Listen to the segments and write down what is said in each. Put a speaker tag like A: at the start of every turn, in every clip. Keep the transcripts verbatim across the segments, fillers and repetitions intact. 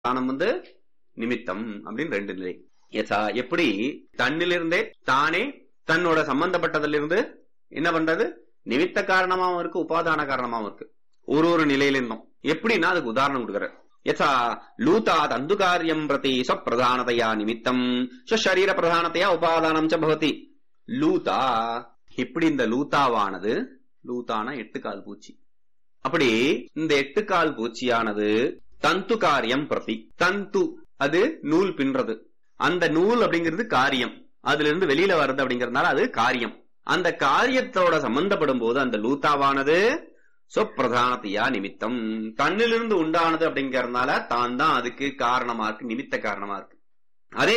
A: தானம் வந்து நிமித்தம் அப்படின்னு ரெண்டு நிலை. எப்படி தன்னிலிருந்தே தானே தன்னோட சம்பந்தப்பட்டதிலிருந்து என்ன பண்றது, நிமித்த காரணமாவும் இருக்கு, உபாதான காரணமாவும் இருக்கு. ஒரு ஒரு நிலையில இருந்தோம். எப்படின்னா அதுக்கு உதாரணம் கொடுக்குற. யசா லூதா தந்து காரியம் பிரதி ஸ்வப்பிரதானதையா நிமித்தம் ஸ்வரீர பிரதானத்தையா உபாதானம் ச பவதி. லூதா, இப்படி இந்த லூதாவானது, லூதான எட்டு கால் பூச்சி, அப்படி இந்த எட்டு கால் பூச்சியானது தந்து காரியம் பிரதி, தந்து அது நூல் பின்றது, அந்த நூல் அப்படிங்கிறது காரியம், அதுல இருந்து வெளியில வருது அப்படிங்கறதுனால அது காரியம். அந்த காரியத்தோட சம்பந்தப்படும் போது அந்த லூத்தாவானது சொப்பிரதானத்தையா நிமித்தம், தன்னிலிருந்து உண்டானது அப்படிங்கறதுனால தான் தான் அதுக்கு காரணமா இருக்கு, நிமித்த காரணமா இருக்கு. அதே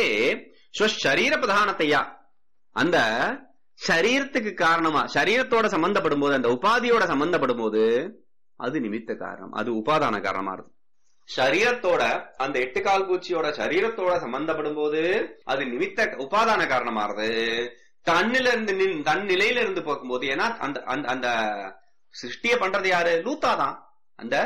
A: ஸ்வரீர பிரதானத்தையா, அந்த சரீரத்துக்கு காரணமா, சரீரத்தோட சம்பந்தப்படும் போது, அந்த உபாதியோட சம்பந்தப்படும் போது அது நிமித்த காரணம், அது உபாதான காரணமா இருக்கு. சரீரத்தோட, அந்த எட்டு கால் பூச்சியோட சரீரத்தோட சம்பந்தப்படும் போது அது நிமித்த உபாதான காரணமாறுது. தன்னில இருந்து தன் நிலையில இருந்து பார்க்கும்போது, ஏன்னா அந்த அந்த சிருஷ்டிய பண்றது யாரு, லூத்தாதான். அந்த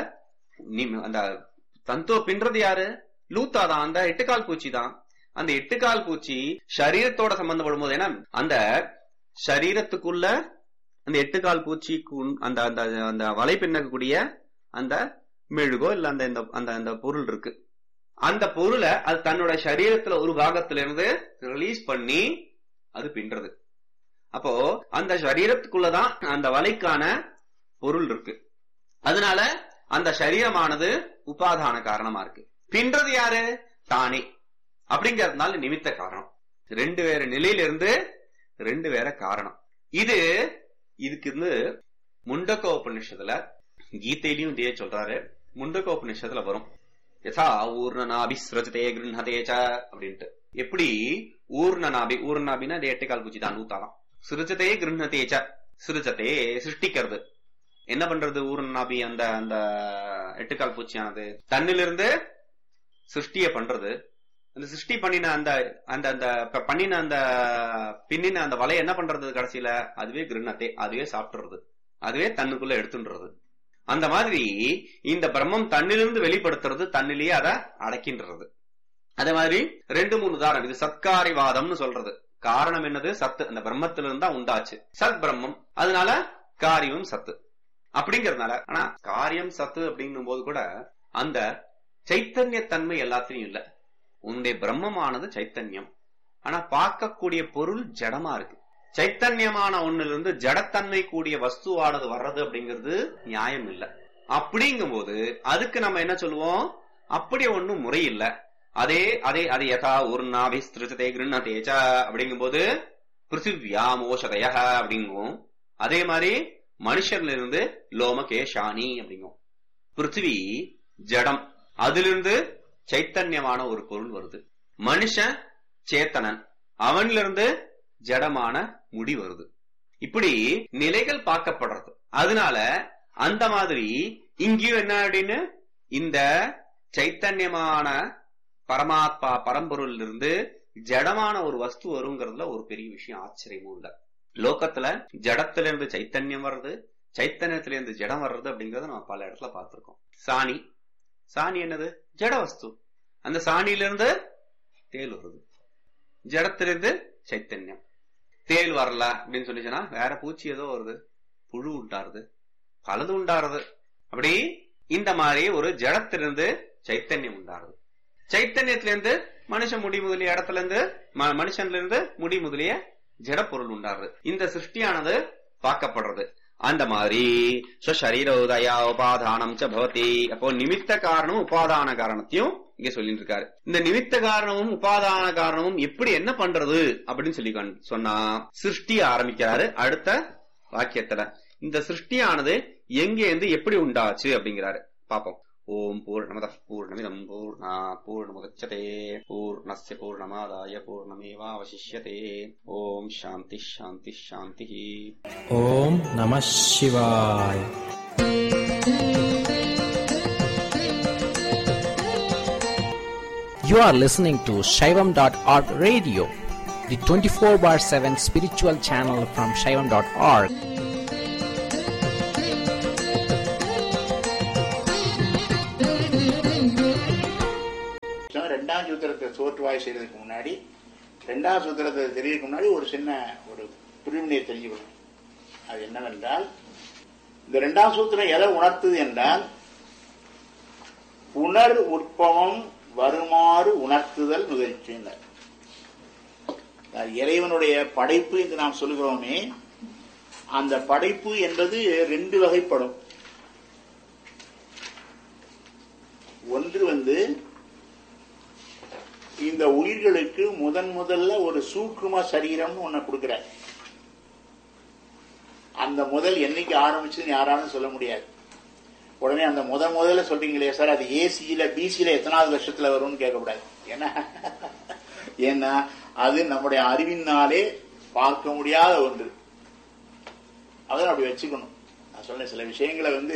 A: அந்த தந்துவ பின்றது யாரு, லூத்தாதான், அந்த எட்டு கால் பூச்சி தான். அந்த எட்டு கால் பூச்சி சரீரத்தோட சம்பந்தப்படும் போது, ஏன்னா அந்த சரீரத்துக்குள்ள அந்த எட்டு கால் பூச்சிக்கு அந்த அந்த வலை பின்னக்கூடிய அந்த மெழுகோ இல்ல அந்த அந்த அந்த பொருள் இருக்கு, அந்த பொருளை அது தன்னோட சரீரத்துல ஒரு பாகத்துல இருந்து ரிலீஸ் பண்ணி அது பின்றது. அப்போ அந்த சரீரத்துக்குள்ளதான் அந்த வலைக்கான பொருள் இருக்கு. அதனால அந்த சரீரமானது உபாதான காரணமா இருக்கு. பின்றது யாரு, தானே. அப்படிங்கறதுனால நிமித்த காரணம். ரெண்டு வேற நிலையில இருந்து ரெண்டு வேற காரணம். இது இதுக்கு இருந்து முண்டக்க உபநிஷத்துல, கீதையிலையும் இதே சொல்றாரு, முண்டக்க உபநிஷத்துல வரும். யசா ஊர்ணநாபி ஸ்ரஜதே கிருஹதேச்ச அப்படின்ட்டு. எப்படி ஊர்ணநாபி, ஊர்ணநாபின்னா அது எட்டு கால் பூச்சி தான், நூத்தாலாம். சிருஜதே கிருஹதேச்ச, சிருஜதே சிருஷ்டிக்கிறது. என்ன பண்றது ஊர்ணநாபி, அந்த அந்த எட்டு கால் பூச்சியானது தன்னிலிருந்து சிருஷ்டிய பண்றது. அந்த சிருஷ்டி பண்ணின அந்த அந்த அந்த பண்ணின அந்த பின்னின அந்த வலையை என்ன பண்றது, கடைசியில அதுவே கிருஹதே, அதுவே சாப்பிட்டுறது, அதுவே தன்னுக்குள்ள எடுத்துன்றது. அந்த மாதிரி இந்த பிரம்மம் தன்னிலிருந்து வெளிப்படுத்துறது, தன்னிலேயே அதை அடக்கின்றது. அதே மாதிரி ரெண்டு மூணு உதாரணம். இது சத்காரிவாதம்னு சொல்றது. காரணம் என்னது, சத்து, அந்த பிரம்மத்திலிருந்து தான் உண்டாச்சு, சத் பிரம்மம், அதனால காரியம் சத்து அப்படிங்கறதுனால. ஆனா காரியம் சத்து அப்படிங்கும் போது கூட அந்த சைத்தன்யத்தன்மை எல்லாத்திலையும் இல்ல. உன்னுடைய பிரம்மமானது சைத்தன்யம், ஆனா பார்க்கக்கூடிய பொருள் ஜடமா இருக்கு. சைத்தன்யமான ஒண்ணுல இருந்து ஜடத்தன்மை கூடிய வஸ்துவானது வர்றது அப்படிங்கிறது நியாயம் இல்ல. அப்படிங்கும் போது அதுக்கு நம்ம என்ன சொல்லுவோம், அப்படி ஒண்ணும் முறை இல்ல. அதே அதே அது யதா ஊர்ணாபிஸ்திருஜதே கிருஹதேச்ச அப்படிங்கும் போது பிருத்திவ்யாமோஷதய அப்படிங்கும். அதே மாதிரி மனுஷன்ல இருந்து லோமகேஷானி அப்படிங்கும். பிருத்திவி ஜடம், அதிலிருந்து சைத்தன்யமான ஒரு பொருள் வருது. மனுஷன் சேத்தனன், அவன்ல இருந்து ஜடமான முடி வருது. இப்படி நிலைகள் பார்க்கப்படுறது. அதனால அந்த மாதிரி இங்கேயும் என்ன அப்படின்னு, இந்த சைத்தன்யமான பரமாத்மா பரம்பொருள் இருந்து ஜடமான ஒரு வஸ்து வருங்கிறதுல ஒரு பெரிய விஷயம் ஆச்சரியமும் இல்ல. லோகத்துல ஜடத்துல இருந்து சைத்தன்யம் வர்றது, சைத்தன்யத்துல இருந்து ஜடம் வர்றது அப்படிங்கறத நம்ம பல இடத்துல பார்த்திருக்கோம். சாணி, சாணி என்னது, ஜட வஸ்து. அந்த சாணியில இருந்து தேல் வருது, ஜடத்திலிருந்து சைத்தன்யம். தேல் வரல அப்படின்னு சொல்லிச்சுன்னா வேற பூச்சி ஏதோ வருது, புழு உண்டாருது, பலது உண்டாருது. அப்படி இந்த மாதிரி ஒரு ஜடத்திலிருந்து சைத்தன்யம் உண்டாருது. சைத்தன்யத்திலிருந்து மனுஷன் முடி முதலிய இடத்துல இருந்து, மனுஷன்ல இருந்து முடி முதலிய ஜட பொருள் உண்டாருது. இந்த சிருஷ்டியானது பார்க்கப்படுறது. அந்த மாதிரி ஸ்வரீர உதயா உபாதானம் ச பவதி. அப்போ நிமித்த காரணமும் உபாதான காரணத்தையும் இங்க சொல்லிட்டு இருக்காரு. இந்த நிமித்த காரணமும் உபாதான காரணமும் எப்படி என்ன பண்றது அப்படின்னு சொல்லி சொன்னா சிருஷ்டிய ஆரம்பிக்கிறாரு அடுத்த வாக்கியத்துல. இந்த சிருஷ்டியானது எங்க இருந்து எப்படி உண்டாச்சு அப்படிங்கிறாரு. பாப்போம். ஓம் பூர்ணமத பூர்ணமிதம் பூர்ணாத் பூர்ணமுதச்யதே பூர்ணஸ்ய பூர்ணமாதாய பூர்ணமேவாவசிஷ்யதே. ஓம் சாந்தி சாந்தி சாந்தி.
B: ஓம் நமः சிவாய. You are listening to Shaivam dot org radio, the twenty-four bar seven spiritual channel from Shaivam dot org.
C: ரெண்டாம் சூத்திரத்தை தோற்றுவாய் செய்யறதுக்கு முன்னாடி, ரெண்டாம் சூத்திரத்தை தெரியறதுக்கு முன்னாடி ஒரு சின்ன ஒரு பிரிவினையை தெரிஞ்சுக்கணும். அது என்னவென்றால், இந்த ரெண்டாம் சூத்திரம் எதை உணர்த்துது என்றால், உணர் உற்பவம் வருமாறு உணர்த்துதல் முயற்சியினர். இறைவனுடைய படைப்பு என்று நாம் சொல்கிறோமே, அந்த படைப்பு என்பது ரெண்டு வகைப்படும். ஒன்று வந்து இந்த உயிர்களுக்கு முதன் முதல்ல ஒரு சூக்கும சரீரம் ஒண்ணு கொடுக்கிறார். அந்த முதல் என்னைக்கு ஆரம்பிச்சுன்னு யாராலும் சொல்ல முடியாது. உடனே அந்த முதல் முதல்ல சொல்றீங்களே சார், அது ஏசியில பிசியில எத்தனாவது வருஷத்துல வரும்னு கேட்கக்கூடாது. ஏன்னா ஏன்னா அது நம்முடைய அறிவினாலே பார்க்க முடியாத ஒன்று. அதான் அப்படி வச்சுக்கணும். நான் சொன்னேன் சில விஷயங்களை வந்து,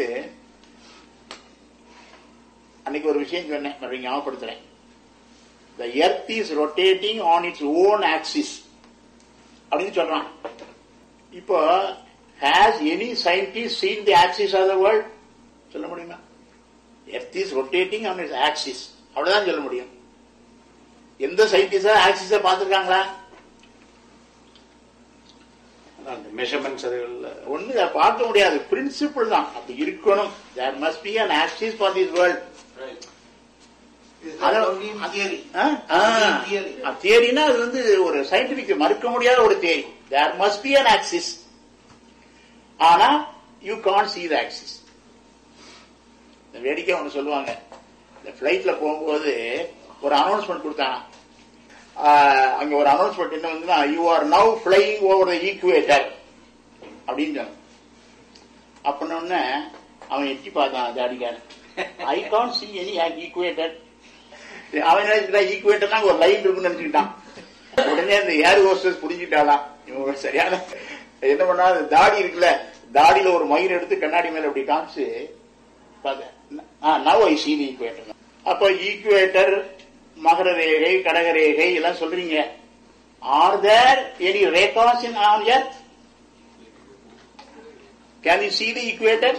C: அன்னைக்கு ஒரு விஷயம் சொன்னேன், மறுபடியும் ஞாபகப்படுத்துறேன். The earth is rotating on its own axis அப்படின்னு சொல்றான். இப்போ has any scientist seen the axis of the world? சொல்ல முடியுமா? Earth is rotating on its axis, அவ்வளவுதான் சொல்ல முடியும். எந்த சயின்டிஸ்டா ஆக்சிஸ பார்த்திருக்காங்களா?
D: மெஷர்மெண்ட்ஸ்
C: ஒண்ணு பார்க்க முடியாது. பிரின்சிபிள் தான் அப்படி இருக்கணும். There must be an axis for this world. தியரினா அது வந்து ஒரு சயின்டிபிக் மறுக்க முடியாத ஒரு theory. There must be an axis. ஆனா you can't see the axis. வேடிக்கை ஒண்ணு சொல்லுவாங்க, இந்த பிளைட்ல போகும்போது ஒரு அனௌன்ஸ்மெண்ட் கொடுத்தாங்க. அங்க ஒரு அனௌன்ஸ்மெண்ட் என்ன வந்து, you are now flying over the equator அப்படின்னு சொன்ன. அப்படின்ன அவன் எட்டி பார்த்தான் ஜாடிக்காரன். I can't see any equator. அவன் நினைச்சுக்கிட்டான் ஈக்குவேட்டர்னா ஒரு லைன் இருக்குன்னு நினைச்சுக்கிட்டான். உடனே அந்த ஏர் ஹோஸ்டஸ் புரிஞ்சுட்டாலாம். இவங்க சரியான என்ன பண்ணா, தாடி இருக்குல்ல, தாடியில ஒரு மயிர் எடுத்து கண்ணாடி மேல அப்படி காமிச்சு now I see the equator. அப்ப ஈக்குவேட்டர், மகர ரேகை, கடக ரேகை எல்லாம் சொல்றீங்க. R there any Rekha's in on earth? Can you see the equator?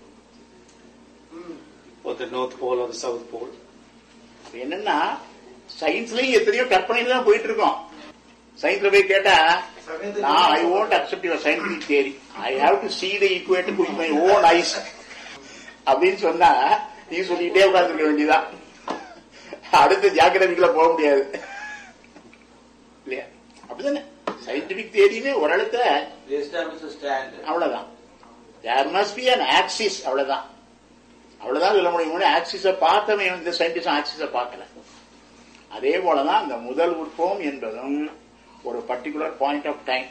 D: or the north pole or the south pole?
C: என்னன்னா சயின்ஸ்லயும் எத்தனையோ கற்பனையில தான் போயிட்டு இருக்கோம். சயின்ஸ்ல போய் கேட்டா, நான் ஐ won't accept your scientific theory. I have to see the equator with my own eyes அப்படின்னு சொன்னா நீ சொல்லிட்டே உட்கார்ந்துருக்க வேண்டியதான். அடுத்த ஜாக்கிரதைக்குள்ள போக முடியாது இல்லையா? அப்படிதானே சயின்டிபிக் தியரின்னு ஓரளவுக்கு அவ்வளவுதான். There must be an axis, அவ்வளவுதான். அவ்வளவுதான் சொல்ல முடியும். ஆக்சிஸ பார்த்தவன் இந்த சயின்டிஸ்ட் ஆக்சிஸ பார்க்கல. அதே போலதான் இந்த முதல் உற்பவம் என்பதும் ஒரு பர்டிகுலர் பாயிண்ட் ஆஃப் டைம்.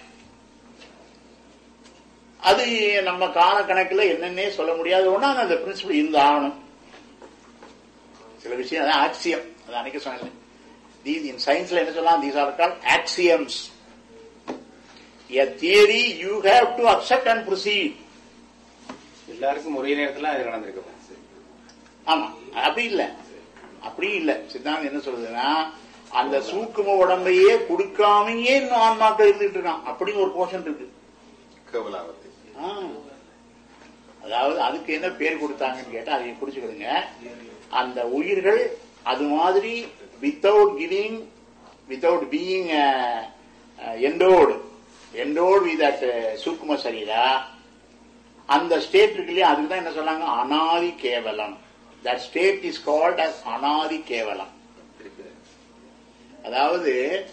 C: அது நம்ம கால கணக்கில் என்னன்னே சொல்ல முடியாது. ஒன்னா அந்த பிரின்சிபல் இந்த ஆகணும். சில விஷயம் அதான் ஆக்சியம். அது அன்னைக்கு சொன்னேன். இன் சயின்ஸ்ல என்ன சொல்லலாம்? These are called axioms. A theory you have to accept and proceed.
D: எல்லாருக்கும் ஒரே நேரத்தில் அது நடந்திருக்கு.
C: ஆமா, அப்படி இல்ல, அப்படி இல்ல. சித்தாந்தம் என்ன சொல்றதுன்னா, அந்த சூக்கும உடம்பையே கொடுக்காமையே இன்னும் ஆன்மாக்கள் இருந்துட்டு இருக்கான். அப்படின்னு ஒரு போர்ஷன் இருக்கு. அதாவது அதுக்கு என்ன பேர் கொடுத்தாங்கன்னு கேட்டா அதை குறிச்சுக்கிடுங்க. அந்த உயிர்கள் அது மாதிரி without giving, without being எண்டோடு எண்டோடு with that சூக்கும சரீரா, அந்த ஸ்டேட் இருக்கு இல்லையா, அதுக்கு தான் என்ன சொன்னாங்க? அனாதி கேவலம். That state is called as anadi kevalam. அதாவது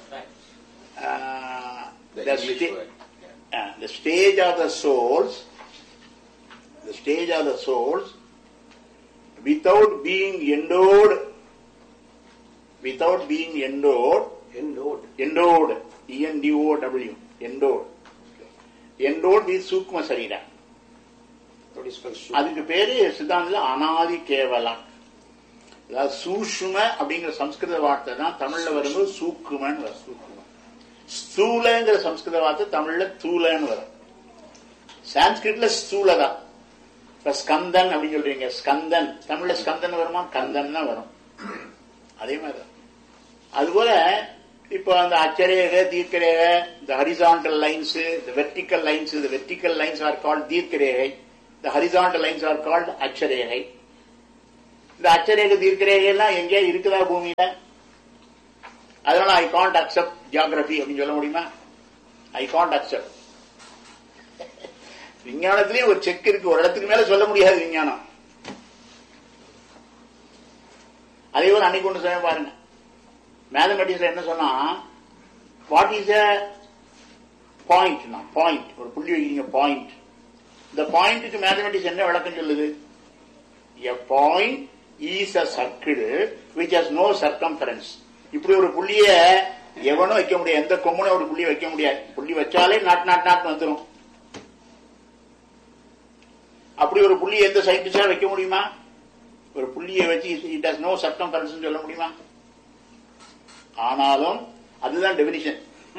C: the, sta uh, the stage of the souls, the stage of the souls without being endowed, without being endowed,
D: endowed,
C: endowed, E N D O W, endowed, endowed with sukma sarira. அதுக்கு பேரு சித்தாந்தத்துல அனாதி கேவலம். அதாவது சூஷ்ம அப்படிங்கிற சம்ஸ்கிருத வார்த்தை தான் தமிழ்ல வரும்போது சூக்குமன் வரும். ஸ்தூலங்கிற சம்ஸ்கிருத வார்த்தை தமிழ்ல தூலன்னு வரும். சான்ஸ்கிரிட்ல ஸ்தூலதான். இப்ப ஸ்கந்தன் அப்படின்னு சொல்றீங்க, ஸ்கந்தன் தமிழ்ல ஸ்கந்தன் வருமா? கந்தன் தான் வரும். அதே மாதிரி அதுபோல இப்ப அந்த அச்சரேக, தீர்க்கரேக, இந்த ஹரிசாண்டல் லைன்ஸ், இந்த வெர்டிக்கல் லைன்ஸ், இந்த vertical lines are called தீர்க்கரேகை. The horizontal lines are called அச்சரேகை. இந்த அச்சரேகை தீர்க்கரேகை எல்லாம் எங்கேயா இருக்குதா பூமியில? அதனால ஐ காண்ட் அக்செப்ட் ஜியோகிராபி அப்படின்னு சொல்ல முடியுமா? I can't accept. விஞ்ஞானத்திலேயே ஒரு செக் இருக்கு, ஒரு இடத்துக்கு மேல சொல்ல முடியாது விஞ்ஞானம். அதே போல அன்னைக்கு ஒன்று சொல்ல பாருங்க, மேத்தமெட்டிக்ஸ்ல என்ன சொன்னா, what is a point? Point, ஒரு புள்ளி வைக்கிறீங்க பாயிண்ட். இந்த பாயிண்ட்டுக்கு மேத்தமெட்டிக்ஸ் என்ன விளக்கம் சொல்லுது? A point is a circle which has no circumference. இப்படி ஒரு புள்ளிய எவனும் வைக்க முடியாது, எந்த கொம்பனும் ஒரு புள்ளி வைக்க முடியாது. புள்ளி வச்சாலே நாட் நாட் நாட் வந்துடும். அப்படி ஒரு புள்ளி எந்த சயின்டிஸ்டா வைக்க முடியுமா? ஒரு புள்ளியை வச்சு இட் ஹஸ் நோ சர்க்கம்ஃபரன்ஸ் சொல்ல முடியுமா? ஆனாலும் அதுதான் டெபினிஷன்.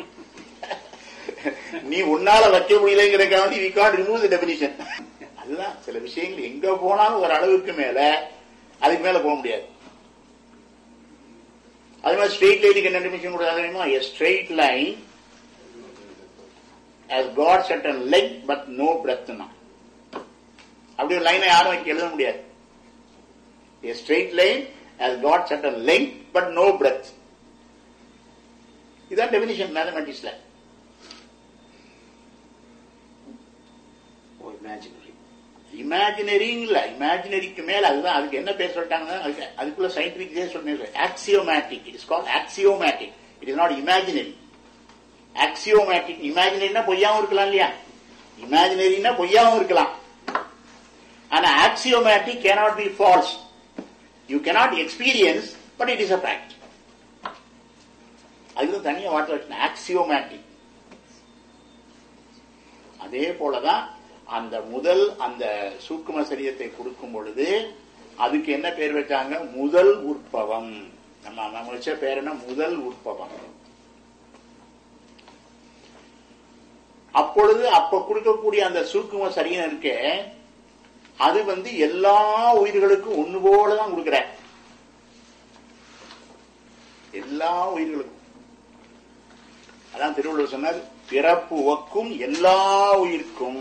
C: நீ உன்னால வைக்க முடியலங்கிறக்காண்டி we can't remove the definition. அதுதான் சில விஷயங்கள் எங்க போனாலும் ஒரு அளவுக்கு மேல அதுக்கு மேல போக முடியாது. அது மாதிரி ஸ்ட்ரெயிட் லைனுக்கு என்ன டெபினிஷன் கொடுத்தாங்க? a straight line has got certain length but no breadth. அப்படி ஒரு லைனை யாரும் வைக்க எழுத முடியாது. a straight line has got certain length but no breadth. இதுதான் டெபினிஷன் மேத்தமெட்டிக்ஸ்ல. இமேஜினரி இல்ல, இமேஜினரிக்கு மேல அதுதான். அதுக்கு என்ன பேர் சொல்லிட்டாங்கன்னா, அதுக்குள்ள சயின்டிபிக் சொல்றேன், axiomatic. It is called axiomatic. It is not imaginary. Axiomatic. இமேஜினரினா பொய்யாவும் இருக்கலாம் இல்லையா? இமேஜினரினா பொய்யாவும் இருக்கலாம். ஆனா axiomatic cannot be false. You cannot experience, but it is a fact. அதுக்கு தனியா வார்த்தை வச்சு ஆக்சியோமேட்டிக். அதே போலதான் அந்த முதல் அந்த சூக்கும சரீரத்தை கொடுக்கும் பொழுது அதுக்கு என்ன பேர் வச்சாங்க? முதல் உற்பவம். நம்ம நம்ம வச்ச பேர் என்ன? முதல் உற்பவம். அப்பொழுது அப்ப கொடுக்கக்கூடிய அந்த சூக்கும சரீரம் இருக்கே, அது வந்து எல்லா உயிர்களுக்கும் ஒண்ணு போலதான் கொடுக்கிற. எல்லா உயிர்களுக்கும். அதான் திருவள்ளுவர் சொன்னார், பிறப்பு ஒக்கும் எல்லா உயிர்க்கும்.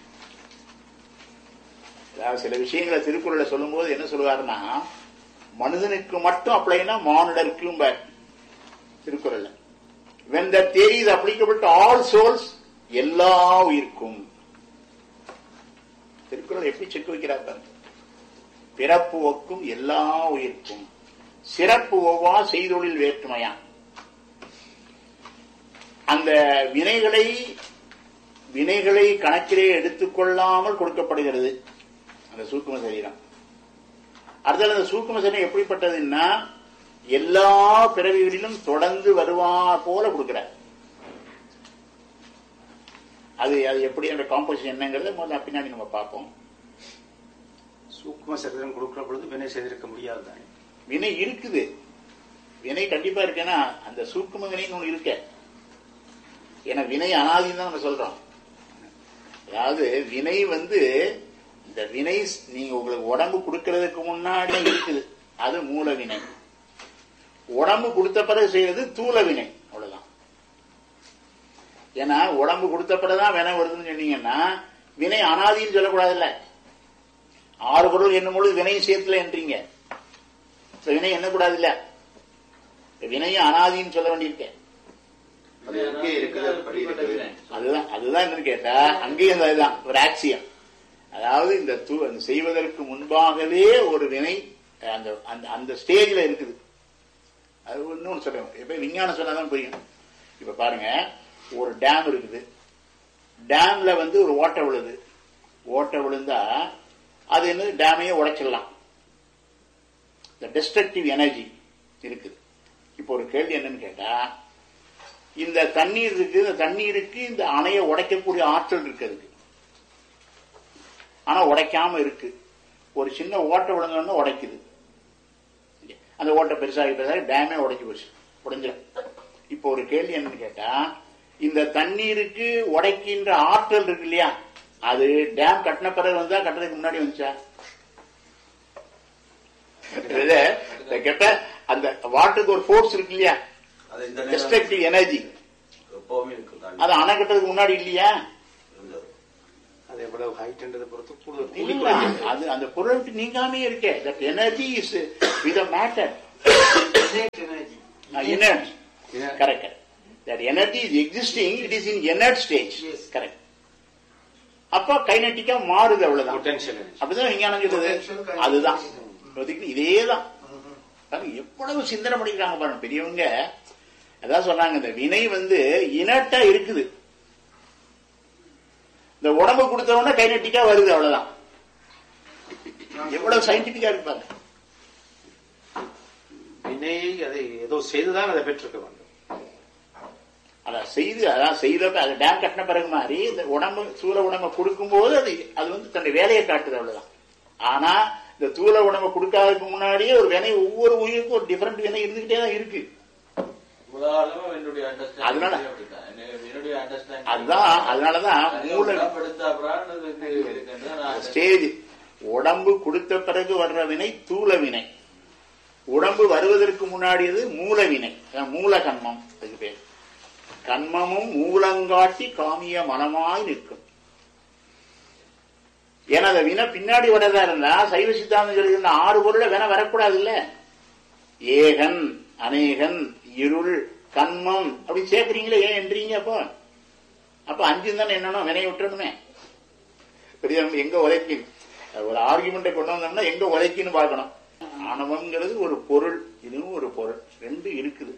C: சில விஷயங்களை திருக்குறளை சொல்லும் போது என்ன சொல்லுவாருன்னா, மனிதனுக்கு மட்டும் அப்ளைனா மானுடருக்கும் Thirukkural. when the theory is applicable to all souls, எல்லா உயிர்க்கும். திருக்குறள் எப்படி செக் வைக்கிறார்? பிறப்பு ஒக்கும் எல்லா உயிர்க்கும், சிறப்பு ஒவ்வா செய்தொழில் வேற்றுமையா. அந்த வினைகளை வினைகளை கணக்கிலே எடுத்துக்கொள்ளாமல் கொடுக்கப்படுகிறது அந்த சூக்கும சரீரம். அடுத்தது அந்த சூக்கும சரீரம் எப்படிப்பட்டதுன்னா, எல்லா பிறவிகளிலும் தொடர்ந்து வருவா போல கொடுக்கிறார். அது அது எப்படி அந்த காம்போசிஷன் என்னங்கிறத முதல்ல பின்னாடி நம்ம பார்ப்போம்.
D: சூக்கும சரீரம் கொடுக்கிற பொழுது வினை செய்திருக்க முடியாது தானே?
C: வினை இருக்குது, வினை கண்டிப்பா இருக்கேன்னா அந்த சூக்கும வினைன்னு ஒண்ணு இருக்க. ஏன்னா வினை அனாதின்னு தான் நம்ம சொல்றோம். அதாவது வினை வந்து இந்த வினை நீங்க உங்களுக்கு உடம்பு கொடுக்கறதுக்கு முன்னாடி இருக்குது, அது மூல வினை. உடம்பு கொடுத்த பிறகு செய்யறது தூல வினை, அவ்வளவுதான். ஏன்னா உடம்பு கொடுத்த பிறகுதான் வினை வருதுன்னு சொன்னீங்கன்னா வினை அனாதின்னு சொல்லக்கூடாதுல்ல. ஆறு பொருள் என்னும் பொழுது வினையும் சேர்த்துல என்றீங்க, வினை என்ன கூடாது இல்ல, வினையும் அனாதின்னு சொல்ல வேண்டியிருக்கேன். அதுதான் அதுதான் என்னன்னு கேட்டா அங்கேயும் அதுதான் ஒரு ஆக்சியம். அதாவது இந்த செய்வதற்கு முன்பாகவே ஒரு வினை அந்த அந்த ஸ்டேஜ்ல இருக்குது. அது இன்னொன்னு சொல்றேன், எப்ப விஞ்ஞானம் சொன்னாதான் புரியும். இப்ப பாருங்க, ஒரு டேம் இருக்குது, டேம்ல வந்து ஒரு ஓட்டை விழுது. ஓட்டை விழுந்தா அது என்ன, டேமையே உடைச்சிடலாம். இந்த டிஸ்ட்ரக்டிவ் எனர்ஜி இருக்குது. இப்போ ஒரு கேள்வி என்னன்னு கேட்டா, இந்த தண்ணீர் இருக்கு, இந்த தண்ணீருக்கு இந்த அணையை உடைக்கக்கூடிய ஆற்றல் இருக்கு அதுக்கு, ஆனா உடைக்காம இருக்கு. ஒரு சின்ன ஓட்டை விழுந்தோன்னு உடைக்குது. அந்த ஓட்டை பெருசாகி பெருசாகி டேமே உடைச்சு போச்சு, உடைஞ்சிடும். இப்போ ஒரு கேள்வி என்னன்னு கேட்டா, இந்த தண்ணீருக்கு உடைக்கின்ற ஆற்றல் இருக்கு இல்லையா, அது டேம் கட்டின பிறகு வந்தா கட்டுறதுக்கு முன்னாடி வந்துச்சா? கேட்ட அந்த வாட்டருக்கு ஒரு ஃபோர்ஸ் இருக்கு இல்லையா, டிஸ்ட்ரக்டிவ் எனர்ஜி, அது அணை கட்டுறதுக்கு முன்னாடி இல்லையா?
D: அது எவ்வளவு ஹைட்ன்றதை பொறுத்து கூடுதல் கூலி
C: இல்ல,
D: குறையுது.
C: அது அந்த பொருள் நீங்காமே இருக்கே. That energy is with matter inert.
D: Inert.
C: Correct. That energy is existing, it is in inert stage.
E: Yes.
C: Correct. அப்ப கைனட்டிக்கா மாறுது, அவ்வளவுதான்.
D: Potential.
C: அப்படிதான் விஞ்ஞானம் சொல்லுது.
E: Potential,
C: அதுதான்
E: kinetic.
C: இதேதான். எவ்வளவு சிந்தனை பண்ணிக்கிறாங்க பாருங்க பெரியவங்க. அதான் சொல்றாங்க, இந்த வினை வந்து இனட்டா இருக்குது, இந்த உடம்பு கொடுத்தவொடனே கைனட்டிக்கா வருது, அவ்வளவுதான். எவ்வளவு சயின்டிபிக்கா இருப்பாங்க.
D: வினையை அதை ஏதோ செய்துதான் அதை பெற்றிருக்க வேண்டும்.
C: அதான் செய்து அதான் செய்தப்ப அது டேம் கட்டின பிறகு மாதிரி இந்த உடம்பு சூழ உடம்பை கொடுக்கும் போது அது அது வந்து தன்னுடைய வேலையை காட்டுது, அவ்வளவுதான். ஆனா இந்த தூள உடம்பை கொடுக்காததுக்கு முன்னாடியே ஒரு வினை, ஒவ்வொரு உயிருக்கும் ஒரு டிஃபரெண்ட் வினை இருந்துகிட்டே தான் இருக்கு. அதனால அதுதான் அதனாலதான் மூளை ஸ்டேஜ் உடம்பு கொடுத்த பிறகு வர்ற வினை தூள வினை, உடம்பு வருவதற்கு முன்னாடியது மூல வினை, மூல கண்மம். அதுக்கு பேர் கண்மமும் மூலங்காட்டி காமிய மனமாய் நிற்கும். ஏன்னா அந்த வினை பின்னாடி வரதா இருந்தா சைவ சித்தாந்தம் சொல்லுகிற ஆறு பொருளை வினை வரக்கூடாது இல்ல. ஏகன், அநேகன், இருள், கண்மம் அப்படி சேர்க்கிறீங்களே, ஏன் என்றீங்க? அப்போ அப்ப அஞ்சு தானே என்னன்னா வினையை விட்டுறணுமே. பெரிய எங்க உரைக்கு ஒரு ஆர்குமெண்ட்டை கொண்டு வந்தோம்னா எங்க உரைக்குன்னு பார்க்கணும். ஆணவம்ங்கிறது ஒரு பொருள், இதுவும் ஒரு பொருள், ரெண்டு இருக்குது.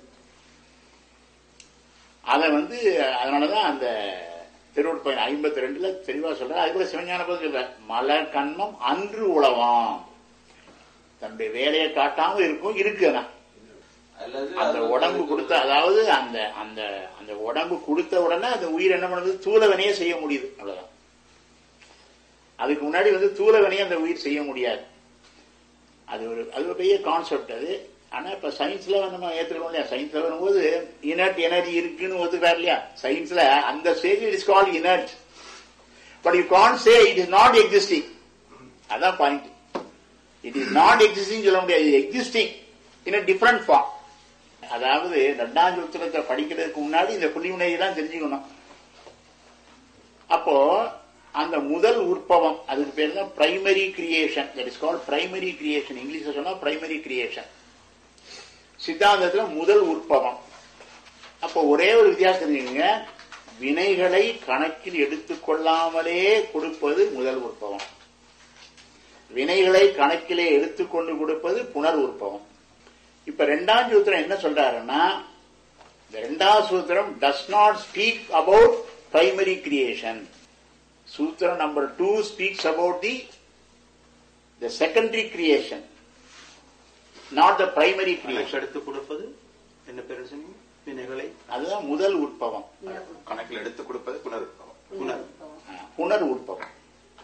C: அத வந்து அதனாலதான் அந்த திருவள்ளுவர் ஐம்பத்தி ரெண்டுல தெளிவா சொல்ற. அது கூட சிவஞான போது சொல்ற, மலர் கண்மம் அன்று உழவாம், தன்னுடைய வேலையை காட்டாம இருக்கும் இருக்கு. அந்த உடம்பு கொடுத்த, அதாவது அந்த அந்த அந்த உடம்பு கொடுத்த உடனே அந்த உயிர் என்ன பண்ணுது, தூளவனையே செய்ய முடியுது, அவ்வளவுதான். அதுக்கு முன்னாடி வந்து தூளவனையே அந்த உயிர் செய்ய முடியாது. அது ஒரு அது ஒரு பெரிய கான்செப்ட் அது. ஆனா இப்ப சயின்ஸ்ல நம்ம ஏத்துக்கணும் இல்லையா. சயின்ஸ்ல வரும்போது இனர்ட் எனர்ஜி இருக்குன்னு ஒத்துக்கிறார் இல்லையா. சயின்ஸ்ல அந்த stage it is called inert, but you can't say it is not existing. அதான் point. It is not existing சொல்ல முடியாது, existing in a different form. அதாவது ரெண்டாம் சூத்திரத்தை படிக்கிறதுக்கு முன்னாடி இந்த புள்ளிவினையை தான் தெரிஞ்சுக்கணும். அப்போ அந்த முதல் உற்பவம், அதுக்கு பேர் தான் primary creation. That is called primary creation. இங்கிலீஷ்ல சொன்னா பிரைமரி கிரியேஷன். சித்தாந்தத்துல முதல் உற்பவம். அப்போ ஒரே ஒரு வித்தியாசம் தெரிஞ்சுங்க, வினைகளை கணக்கில் எடுத்துக் கொள்ளாமலே கொடுப்பது முதல் உற்பவம், வினைகளை கணக்கிலே எடுத்துக்கொண்டு கொடுப்பது புனர் உற்பவம். இப்ப ரெண்டாம் சூத்திரம் என்ன சொல்றாருன்னா, இந்த ரெண்டாம் சூத்திரம் does not speak about primary creation. சூத்திரம் number two speaks about the the secondary creation, not the primary creation.
D: எடுத்து கொடுப்பது என்ன பேர் சொன்னீங்க? வினைகளை,
C: அதுதான் முதல் உற்பவம்.
A: கணக்கில் எடுத்துக் கொடுப்பது புனர் உற்பவம்.
D: புனர்
C: புனர் உற்பவம்.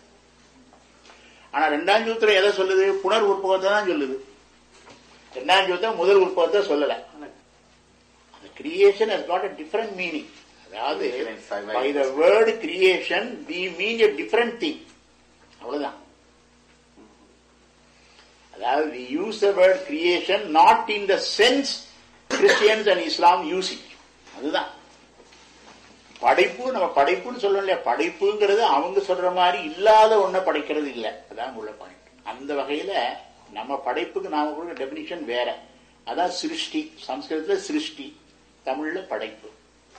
C: ஆனா ரெண்டாம் சூத்திரம் எதை சொல்லுது? புனர் உற்பவத்தை தான் சொல்லுது. ரெண்டாம் சூத்திரம் முதல் உற்பவத்தை சொல்லல. Creation has got a different meaning. அதாவது by the word creation we mean a different thing. அவ்வளவுதான். அதாவது we use the word creation not in the sense Christians and Islam use it. அதுதான் படைப்பு. நம்ம படைப்புன்னு சொல்லணும் இல்லையா. படைப்புங்கிறது அவங்க சொல்ற மாதிரி இல்லாத ஒன்ன படைக்கிறது இல்லை. அதான் உள்ள பாயிண்ட். அந்த வகையில நம்ம படைப்புக்கு நாம கொடுக்க டெபினிஷன் வேற. அதான் சிருஷ்டி. சம்ஸ்கிருதத்துல சிருஷ்டி, தமிழ்ல படைப்பு.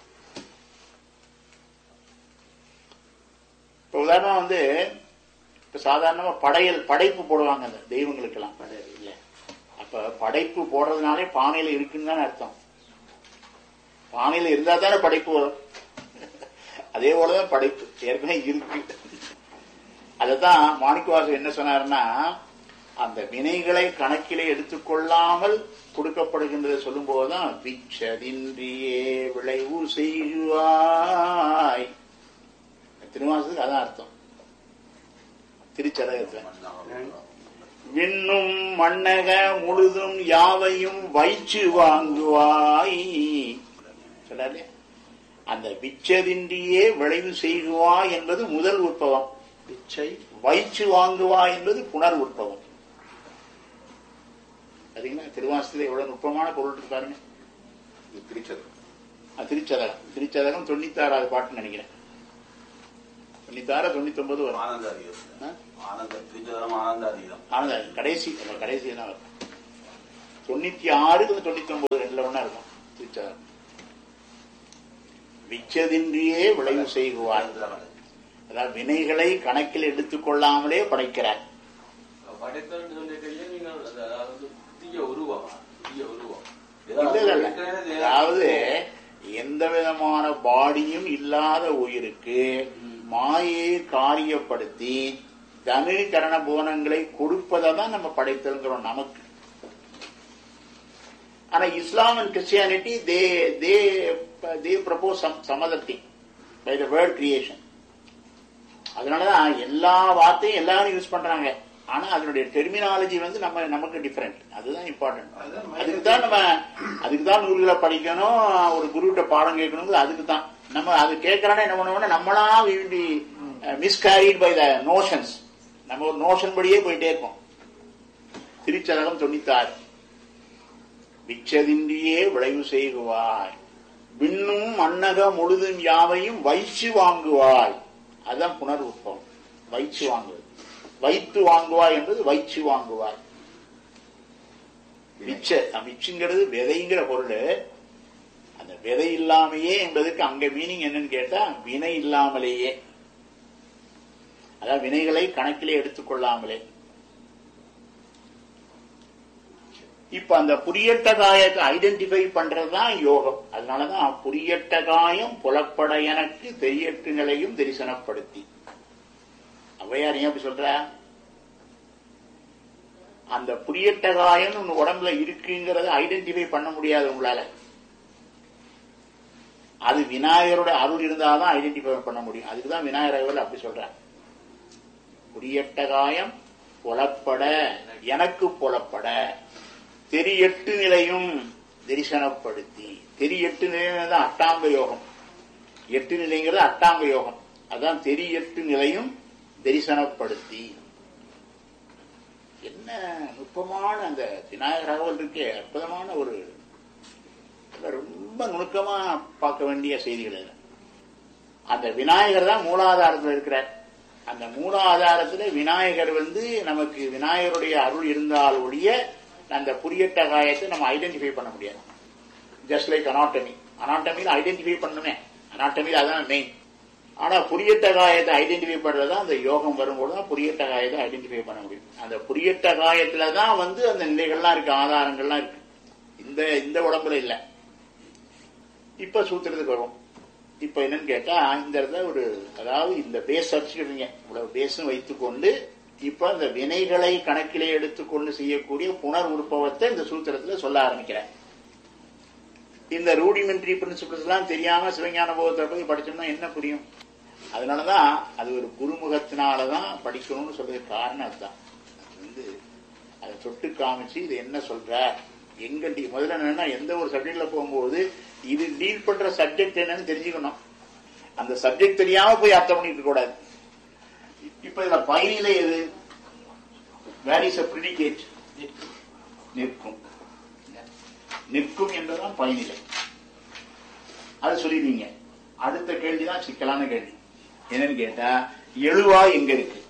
C: இப்ப உதாரணமா வந்து இப்ப சாதாரணமா படையல் படைப்பு போடுவாங்க அந்த தெய்வங்களுக்கு எல்லாம் இல்ல. அப்ப படைப்பு போடுறதுனாலே பானையில இருக்குன்னு தானே அர்த்தம். பானையில இருந்தா தானே படைப்பு வரும். அதே போலதான் படைப்பு ஏற்கனவே இருக்கு. அதத்தான் மாணிக்கவாசகர் என்ன சொன்னாருன்னா, அந்த வினைகளை கணக்கிலே எடுத்துக்கொள்ளாமல் கொடுக்கப்படுகின்றதை சொல்லும் போதுதான் விச்சதின்றியே விளைவு செய்வாய். திருவாசகத்துக்கு அதான் அர்த்தம். திருச்சதகத்துல விண்ணும் மண்ணக முழுதும் யாவையும் வைச்சு வாங்குவாய் சொல்லாரு. அந்த விச்சதின்றியே விளைவு செய்வாய் என்பது முதல் உற்பவம். விச்சை வைச்சு வாங்குவாய் என்பது புனர் உற்பவம். பாத்தீங்கன்னா திருவாசகத்துல எவ்வளவு நுட்பமான பொருள் இருக்கு பாருங்க. திருச்சதகம் திருச்சதகம் திருச்சதகம் தொண்ணூத்தி ஆறாவது பாட்டுன்னு நினைக்கிறேன். தொண்ணூத்தாறு தொண்ணூத்தி ஒன்பது வரும்.
E: ஆனந்தாதீதம் ஆனந்தாதீதம்
C: ஆனந்தாதீதம் கடைசி கடைசி தான் வரும். தொண்ணூத்தி ஆறு தொண்ணூத்தி ஒன்பது ரெண்டுல ஒண்ணா இருக்கும் திருச்சாரம். விச்சதின்றியே விளைவு செய்குவார். அதாவது வினைகளை கணக்கில் எடுத்துக் கொள்ளாமலே படைக்கிறார். அதாவது எந்த விதமான பாடியும் இல்லாத உயிருக்கு மாயை காரியப்படுத்தி தனு கரண போனங்களை கொடுப்பதை தான் நம்ம படைத்தல்கிறோம் நமக்கு. ஆனா இஸ்லாம் and Christianity they they they propose some some other thing by the word creation. அதனாலதான் எல்லா வார்த்தையும் எல்லாரும் யூஸ் பண்றாங்க. ஆனா அதனுடைய டெர்மினாலஜி வந்து நம்ம நமக்கு டிஃபரெண்ட். அதுதான் இம்பார்ட்டன்ட். அதுக்குதான் நம்ம அதுக்குதான் நூல்களை படிக்கணும், ஒரு குருகிட்ட பாடம் கேட்கணும். அதுக்கு தான் நம்ம அது கேட்கறானே என்ன பண்ணுவோம்னா நம்மளா மிஸ்கேரிட் பை த நோஷன்ஸ். நம்ம ஒரு நோஷன் படியே போயிட்டே இருக்கோம். திருச்சதகம் தொண்ணூத்தி ஆறு. விச்சதின்றியே விளைவு செய்குவாய், விண்ணும் மன்னக முழுதும் யாவையும் வைச்சு வாங்குவாய். அதுதான் புனர் உற்பவம். வைச்சு வாங்குவது, வைத்து வாங்குவாய் என்பது வைச்சு வாங்குவாய். விச்ச விச்சுங்கிறது விதைங்கிற பொருள். அந்த விதை இல்லாமையே என்பதற்கு அங்க மீனிங் என்னன்னு கேட்டா வினை இல்லாமலேயே, அதாவது வினைகளை கணக்கிலே எடுத்துக் கொள்ளாமலே. இப்ப அந்த புரியட்ட காயத்தை ஐடென்டிஃபை பண்றதுதான் யோகம். அதனாலதான் புரியட்ட காயம் புலப்பட எனக்கு தெரியட்டு நிலையும் தரிசனப்படுத்தி. அவ்வையார் ஏன் அப்படி சொல்ற? அந்த புரியட்ட காயம் உங்க உடம்புல இருக்குங்கிறத ஐடென்டிஃபை பண்ண முடியாது உங்களால. அது விநாயகரோட அருள் இருந்தாதான் ஐடென்டிஃபை பண்ண முடியும். அதுக்குதான் விநாயகர் அப்படி சொல்ற. புரியட்ட காயம் புலப்பட எனக்கு புலப்பட தெரியட்டு நிலையும் தரிசனப்படுத்தி. தெரியட்டு நிலையம் தான் அட்டாங்க யோகம். எட்டு நிலைங்கிறது அட்டாங்க யோகம். அதான் தெரியட்டு நிலையும் தரிசனப்படுத்தி. என்ன நுட்பமான அந்த விநாயகராக இருக்கே, அற்புதமான ஒரு ரொம்ப நுணுக்கமா பார்க்க வேண்டிய செய்திகள். அந்த விநாயகர் தான் மூலாதாரத்தில் இருக்கிறார். அந்த மூலாதாரத்துல விநாயகர் வந்து நமக்கு விநாயகருடைய அருள் இருந்தால் ஒழிய அந்த புரியட்ட காயத்தை நம்ம ஐடென்டிஃபை பண்ண முடியாது. Just like anatomy. அனாட்டமியில் ஐடென்டிஃபை பண்ணுமே, அனாட்டமியில் அதான் மெயின். ஆனா புரியட்ட காயத்தை ஐடென்டிஃபை பண்றதுதான் அந்த யோகம் வரும்போது தான் புரியட்ட காயத்தை ஐடென்டிஃபை பண்ண முடியும். அந்த புரியட்ட காயத்துலதான் வந்து அந்த நிலைகள்லாம் இருக்கு, ஆதாரங்கள்லாம் இருக்கு. இந்த இந்த உடம்புல இல்ல. இப்ப சூத்திரத்துக்கு வரும். இப்ப என்னன்னு கேட்டா இந்த இடத்துல ஒரு, அதாவது இந்த பேஸ் அடிச்சுக்கிறீங்க, இவ்வளவு பேஸும் வைத்துக்கொண்டு இப்ப இந்த வினைகளை கணக்கிலே எடுத்துக்கொண்டு செய்யக்கூடிய புனர் உற்பவத்தை இந்த சூத்திரத்துல சொல்ல ஆரம்பிக்கிறேன். இந்த ரூடிமெண்ட்ரி பிரின்சிபிள்ஸ் எல்லாம் தெரியாம சிவஞான போகத்தை போய் படிச்சோம்னா என்ன புரியும்? அதனாலதான் அது ஒரு குருமுகத்தினாலதான் படிக்கணும்னு சொல்றதுக்கு காரணம் அதுதான். வந்து அதை தொட்டு காமிச்சு இது என்ன சொல்ற, எங்க முதல்ல என்னன்னா எந்த ஒரு சப்ஜெக்ட்ல போகும்போது இது டீல் பண்ற சப்ஜெக்ட் என்னன்னு தெரிஞ்சுக்கணும். அந்த சப்ஜெக்ட் தெரியாம போய் அர்த்தம் பண்ணிட்டு இருக்க கூடாது. இப்ப இதுல பயனிலை எது? Where is a predicate? நிற்கும். நிற்கும் என்பதுதான் பயனிலை. அது சொல்லிடுவீங்க. அடுத்த கேள்விதான் சிக்கலான கேள்வி. என்னன்னு கேட்டா எழுவாய் எங்க இருக்கு?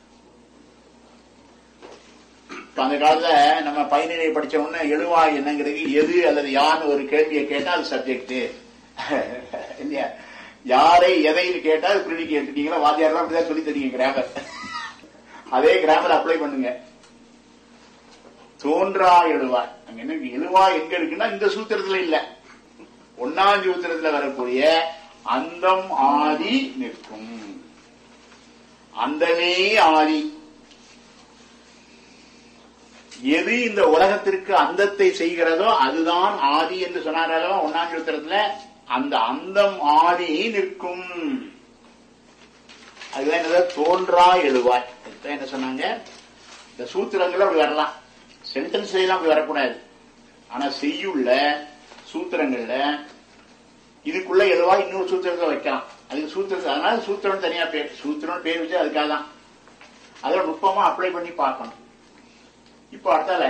C: அந்த காலத்துல நம்ம பயனிலை படிச்ச உடனே எழுவாய் என்னங்கிறது எது அல்லது யாருன்னு ஒரு கேள்வியை கேட்டா அது சப்ஜெக்ட் இல்லையா? யாரை எதைன்னு கேட்டா அது பிரிடிகேட். நீங்களா வாத்தியாரெல்லாம் அப்படிதான் சொல்லி தரீங்க கிராமர். அதே கிராமர் அப்ளை பண்ணுங்க. தோன்றா எழுவாய் அங்க என்ன எழுவாய் எங்க இருக்குன்னா இந்த சூத்திரத்துல இல்ல, ஒன்னாம் சூத்திரத்துல வரக்கூடிய அந்தம் ஆதி நிற்கும். அந்தமே ஆதி. எது இந்த உலகத்திற்கு அந்தத்தை செய்கிறதோ அதுதான் ஆதி என்று சொன்னாரோ ஒன்னாம் சூத்திரத்துல. அந்த அந்தம் ஆதி நிற்கும். அதுதான் என்னது? தோன்றா எழுவாய். என்ன சொன்னாங்க? இந்த சூத்திரங்கள் அப்படி வரலாம், சென்டென்ஸ்ல எல்லாம் அப்படி வரக்கூடாது. ஆனா செய்யுள்ள சூத்திரங்கள்ல இதுக்குள்ள எழுவாய் இன்னொரு சூத்திரத்தை வைக்கலாம். அதுக்கு சூத்திரத்தை, அதனால சூத்திரம் தனியா பேர், சூத்திரம் பேர் வச்சு அதுக்காக தான். அதோட நுட்பமா அப்ளை பண்ணி பார்க்கணும். இப்ப அடுத்தால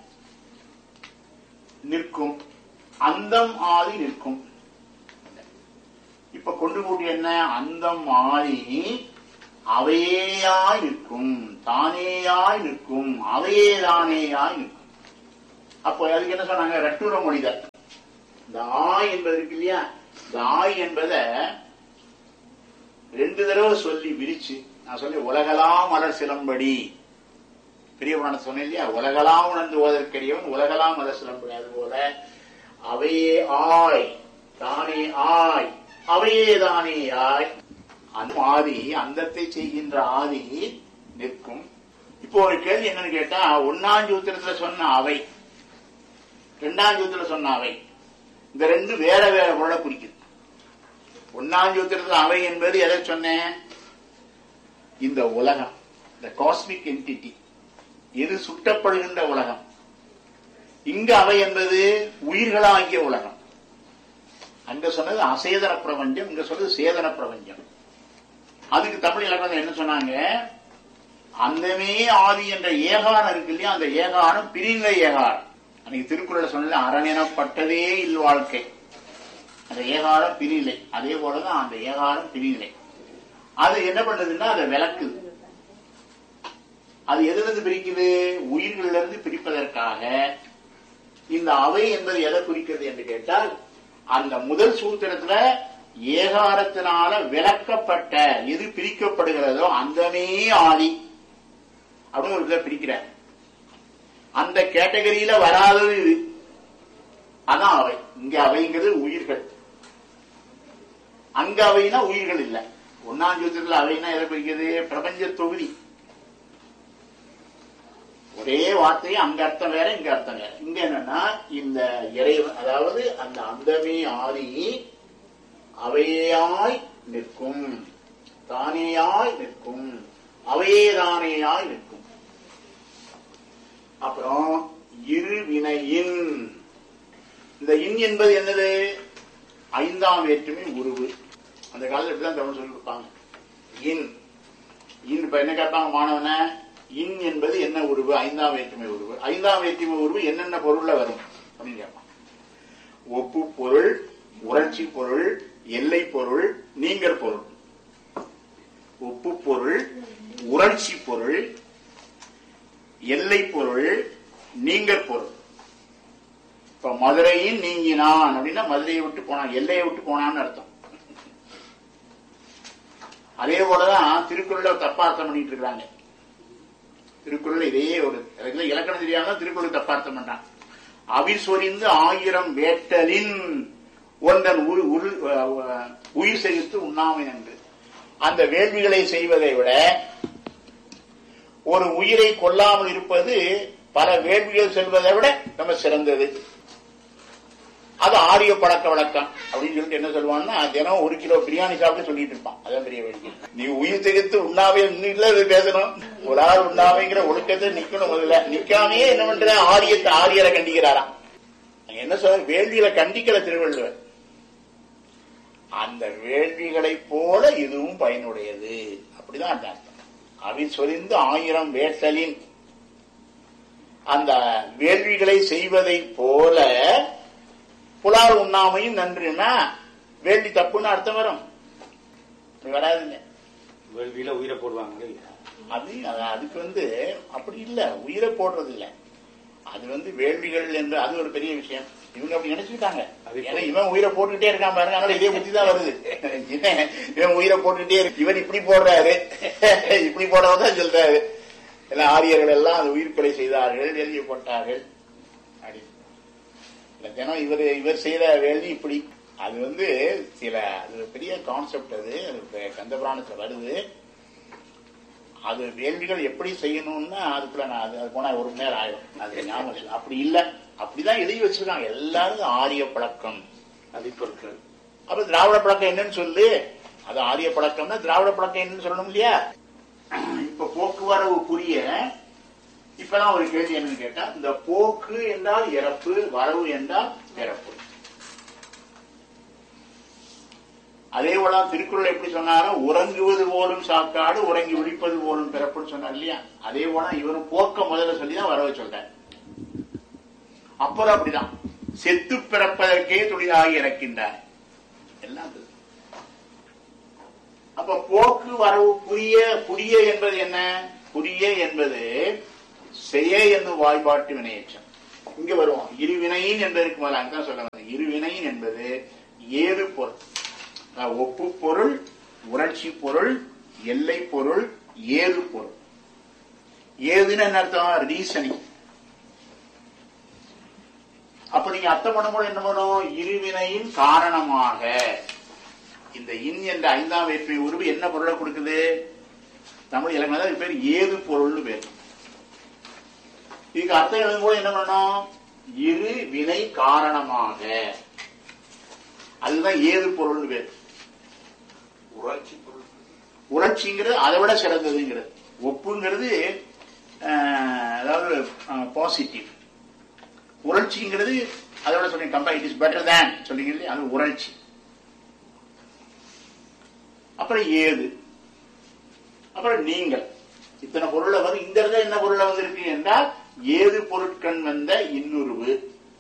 C: நிற்கும், அந்தம் ஆதி நிற்கும். இப்ப கொண்டு கூட்டி என்ன? அந்தம் ஆதி அவையேயாய் நிற்கும், தானேயாய் நிற்கும், அவையே தானேயாய் நிற்கும். அப்போ அதுக்கு என்ன சொன்னாங்க? ரட்டுர மொழிதல். இந்த ஆய் என்பது இருக்கு இல்லையா, இந்த ஆய் என்பதை ரெண்டு தடவை சொல்லி விரிச்சு நான் சொல்லி உலகலாம் மலர் சிலம்படி பெரிய புராணம் சொன்னேன் இல்லையா, உலகலாம் உணர்ந்து ஓதற்கரியவன் உலகலாம் மலர் சிலம்படி. அது போல அவையே ஆய் தானே ஆய் அவையே தானே ஆய், அந்த ஆதி அந்தத்தை செய்கின்ற ஆதி நிற்கும். இப்போ ஒரு கேள்வி என்னன்னு கேட்டா, ஒன்னாம் சூத்திரத்துல சொன்ன அவை, இரண்டாம் சூத்திரத்துல சொன்ன அவை, இந்த ரெண்டு வேற வேற பொருளை குறிக்குது. ஒன்னாம் சூத்திரத்துல அவை என்பது எதை சொன்னேன்? இந்த உலகம், இந்த காஸ்மிக் என்டிட்டி, எது சுட்டப்படுகின்ற உலகம். இங்க அவை என்பது உயிர்களாகிய உலகம். அங்க சொன்னது அசேதன பிரபஞ்சம், இங்க சொன்னது சேதன பிரபஞ்சம். அதுக்கு தமிழ் இலக்கணம் என்ன சொன்னாங்க? அந்தமே ஆதி என்ற ஏகாரம் இருக்கு இல்லையா, அந்த ஏகாரம் பிரிநிலை ஏகாரம். அன்னைக்கு திருக்குறள் சொன்னது அரணெனப்பட்டதே இல் வாழ்க்கை, அந்த ஏகாரம் பிரிநிலை. அதே போலதான் அந்த ஏகாரம் பிரிநிலை. அது என்ன பண்ணுதுன்னா அதை விளக்குது. அது எதுல இருந்து பிரிக்குது? உயிர்களிலிருந்து இருந்து பிரிப்பதற்காக. இந்த அவை என்பது எதை குறிக்கிறது என்று கேட்டால், அந்த முதல் சூத்திரத்துல ஏகாரத்தினால விளக்கப்பட்ட எது பிரிக்கப்படுகிறதோ அந்தமே ஆதி அப்படின்னு ஒரு இதை பிரிக்கிற, அந்த கேட்டகரியில வராதது இது, அதான் அவை. இங்க அவைங்கிறது உயிர்கள், அங்க அவைனா உயிர்கள் இல்ல. ஒன்னாம் சூத்திரத்துல அவைனா எதை குறிக்கிறது? பிரபஞ்ச தொகுதி. ஒரே வார்த்தையை அங்க அர்த்தம் வேற, இங்க அர்த்தம் வேற. இங்க என்னன்னா இந்த இறைவன், அதாவது அந்த அந்தமே ஆதி அவையாய் நிற்கும், தானேயாய் நிற்கும், அவையே தானேயாய் நிற்கும். அப்புறம் இருவினையின், இந்த இன் என்பது என்னது? ஐந்தாம் வேற்றுமை உருவு. அந்த காலத்துல இப்படிதான் தமிழ் சொல்லி கொடுப்பாங்க. இன் இன் இப்ப என்ன கேட்பாங்க மாணவன? இன் என்பது என்ன உருவு? ஐந்தாம் வேற்றுமை உருவு. ஐந்தாம் வேற்றுமை உருவு என்னென்ன பொருள்ல வரும் அப்படின்னு கேட்பாங்க. ஒப்பு பொருள், உணர்ச்சி பொருள், எல்லை பொருள், நீங்கல் பொருள். ஒப்பு பொருள், உணர்ச்சி பொருள், எல்லை பொருள், நீங்கல் பொருள். இப்ப மதுரையின் நீங்கினான் அப்படின்னா மதுரையை விட்டு போனான், எல்லையை விட்டு போனான்னு அர்த்தம். அதே போலதான் திருக்குறள தப்பார்த்தம் பண்ணிட்டு இருக்காங்க. திருக்குறள் இதே ஒரு இலக்கணம் தெரியாம திருக்குறள் தப்பார்த்தம் பண்றான். அவிர் சொரிந்து ஆயிரம் வேட்டலின் ஒன்றன் உயிர் செலுத்து உண்ணாமை என்று. அந்த வேள்விகளை செய்வதை விட ஒரு உயிரை கொல்லாமல் இருப்பது பல வேள்விகள் செல்வதை விட நம்ம சிறந்தது. அது ஆரிய பழக்க வழக்கம் அப்படின்னு சொல்லிட்டு என்ன சொல்லுவான்னா, தினம் ஒரு கிலோ பிரியாணி சாப்பிட்டு சொல்லிட்டு இருப்பான். அதான் பெரிய வேள்வி. நீ உயிர் திகைத்து உண்ணாவே இல்ல பேசணும், ஒரு ஆள் உண்ணாமைங்கிற ஒழுக்கத்தை நிக்கணும். முதல்ல நிக்காமையே என்ன பண்ற? ஆரியத்தை ஆரியரை கண்டிக்கிறாராம். என்ன சொல்ற? வேள்விகளை கண்டிக்கிற திருவள்ளுவர். அந்த வேள்விகளை போல இதுவும் பயனுடையது, அப்படிதான் அந்த அர்த்தம். அவி சொரிந்து ஆயிரம் வேட்டலின், அந்த வேள்விகளை செய்வதை போல புலால் உண்ணாமையும் நன்றுனா வேள்வி தப்புன்னு அர்த்தம் வரும். வராதுங்க.
D: வேள்வியில உயிரை போடுவாங்க.
C: அது அதுக்கு வந்து அப்படி இல்ல, உயிரை போடுறது இல்ல. அது வந்து வேள்விகள் என்று அது ஒரு பெரிய விஷயம். இவங்க அப்படி நினைச்சுக்கிட்டாங்க. ஏன்னா இவன் உயிரை போட்டுக்கிட்டே இருக்கான் பாருங்க, இதே புத்தி தான் வருது. இவன் உயிரை போட்டுக்கிட்டே இருக்கு, இவன் இப்படி போடுறாரு, இப்படி போடதான் சொல்றாரு. எல்லாம் ஆரியர்கள் எல்லாம் அது உயிர் கொலை செய்தார்கள், எழுதி போட்டார்கள். தினம் இவர் இவர் செய்த வேள்வி இப்படி. அது வந்து சில அது பெரிய கான்செப்ட். அது கந்த புராணத்துல வருது. அது வேள்விகள் எப்படி செய்யணும்னா அதுக்குள்ள நான் அது போனா ஒரு மணி நேரம் ஆயிடும். அது ஞாபகம் இல்லை. அப்படி இல்லை, அப்படிதான் எழுதி வச்சிருக்காங்க. எல்லாரும் ஆரிய பழக்கம் அதிப்பொருட்கள். அப்ப திராவிட பழக்கம் என்னன்னு சொல்லு. அது ஆரிய பழக்கம்னா திராவிட பழக்கம் என்னன்னு சொல்லணும் இல்லையா? இப்ப போக்குவரவு புரிய இப்பதான் ஒரு கேள்வி என்னன்னு கேட்டா, இந்த போக்கு என்றால் இறப்பு, வரவு என்றால் பிறப்பு. அதே போல திருக்குறள் எப்படி சொன்னாரோ, உறங்குவது போலும் சாக்காடு, உறங்கி விழிப்பது போலும் பிறப்புன்னு சொன்னார் இல்லையா? அதே போல இவரும் போக்க முதல்ல சொல்லிதான் வரவை சொல்ற. அப்புறம் அப்படிதான் செத்து பிறப்பதற்கே தொழிலாகி இறக்கின்றார் எல்லாம். அப்ப போக்கு வரவு புரிய புரிய என்பது என்ன? புரிய என்பது செய்ய என்னும் வாய்பாட்டு வினையேற்றம். இங்க வருவோம். இருவினையின் என்பதற்கு முதல்ல அங்கதான் சொல்ல வந்தேன். இருவினையின் என்பது ஏது பொருள், ஒப்பு பொருள், உணர்ச்சி பொருள், எல்லை பொருள், ஏது பொருள். ஏதுன்னு என்ன அர்த்தம்? ரீசனிங். அப்ப நீங்க அர்த்தம் பண்ணும்போது என்ன பண்ணும்? இருவினையின் காரணமாக இந்த இன் என்ற ஐந்தாம் வேற்றுமை உருவு என்ன பொருளை கொடுக்குது? தமிழ் இலக்கணம் பேர் ஏது பொருள்னு பேர். இதுக்கு அர்த்தம் எழுதும்போது என்ன பண்ணணும்? இரு வினை காரணமாக. அதுதான் ஏது பொருள்னு பேர்.
E: உணர்ச்சி பொருள்.
C: உணர்ச்சிங்கிறது அதை விட சிறந்ததுங்கிறது. ஒப்புங்கிறது அதாவது பாசிட்டிவ். உணர்ச்சிங்கிறது அதோட சொல்றீங்க compare it is better than சொல்றீங்க, அது உணர்ச்சி. அப்புறம் ஏது, அப்புறம் நீங்கள். இத்தனை பொருளை வந்து இந்த இடத்துல என்ன பொருளை வந்து இருக்கு என்றால் ஏது பொருட்கண் வந்த இன்னுருவு.